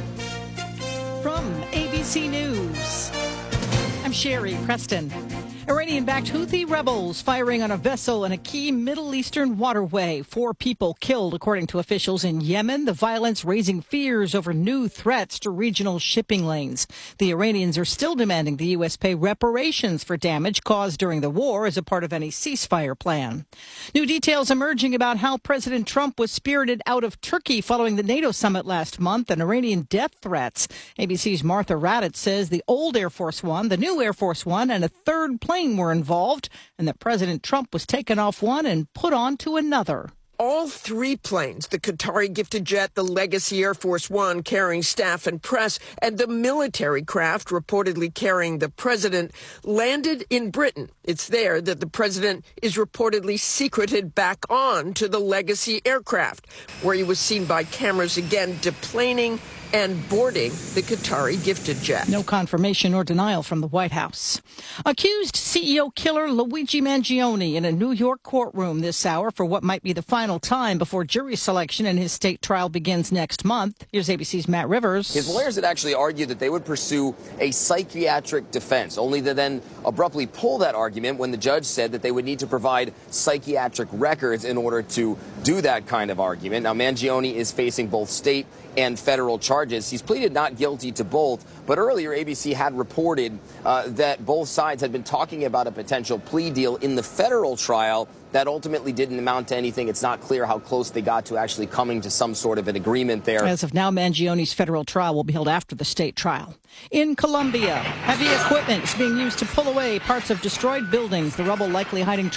From A B C News, I'm Sherry Preston. Iranian-backed Houthi rebels firing on a vessel in a key Middle Eastern waterway. Four people killed, according to officials in Yemen. The violence raising fears over new threats to regional shipping lanes. The Iranians are still demanding the U S pay reparations for damage caused during the war as a part of any ceasefire plan. New details emerging about how President Trump was spirited out of Turkey following the NATO summit last month and Iranian death threats. A B C's Martha Raddatz says the old Air Force One, the new Air Force One, and a third plane were involved, and that President Trump was taken off one and put on to another. all three planes, the Qatari gifted jet, the Legacy Air Force One carrying staff and press, and the military craft reportedly carrying the president, landed in Britain. It's there that the president is reportedly secreted back on to the Legacy aircraft, where he was seen by cameras again deplaning and boarding the Qatari gifted jet. No confirmation or denial from the White House. Accused C E O killer Luigi Mangione in a New York courtroom this hour for what might be the final time before jury selection in his state trial begins next month. Here's A B C's Matt Rivers. His lawyers had actually argued that they would pursue a psychiatric defense, only to then abruptly pull that argument when the judge said that they would need to provide psychiatric records in order to do that kind of argument. Now, Mangione is facing both state and federal charges. He's pleaded not guilty to both, but earlier A B C had reported uh, that both sides had been talking about a potential plea deal in the federal trial that ultimately didn't amount to anything. It's not clear how close they got to actually coming to some sort of an agreement there. As of now, Mangione's federal trial will be held after the state trial. In Colombia, heavy equipment is being used to pull away parts of destroyed buildings, the rubble likely hiding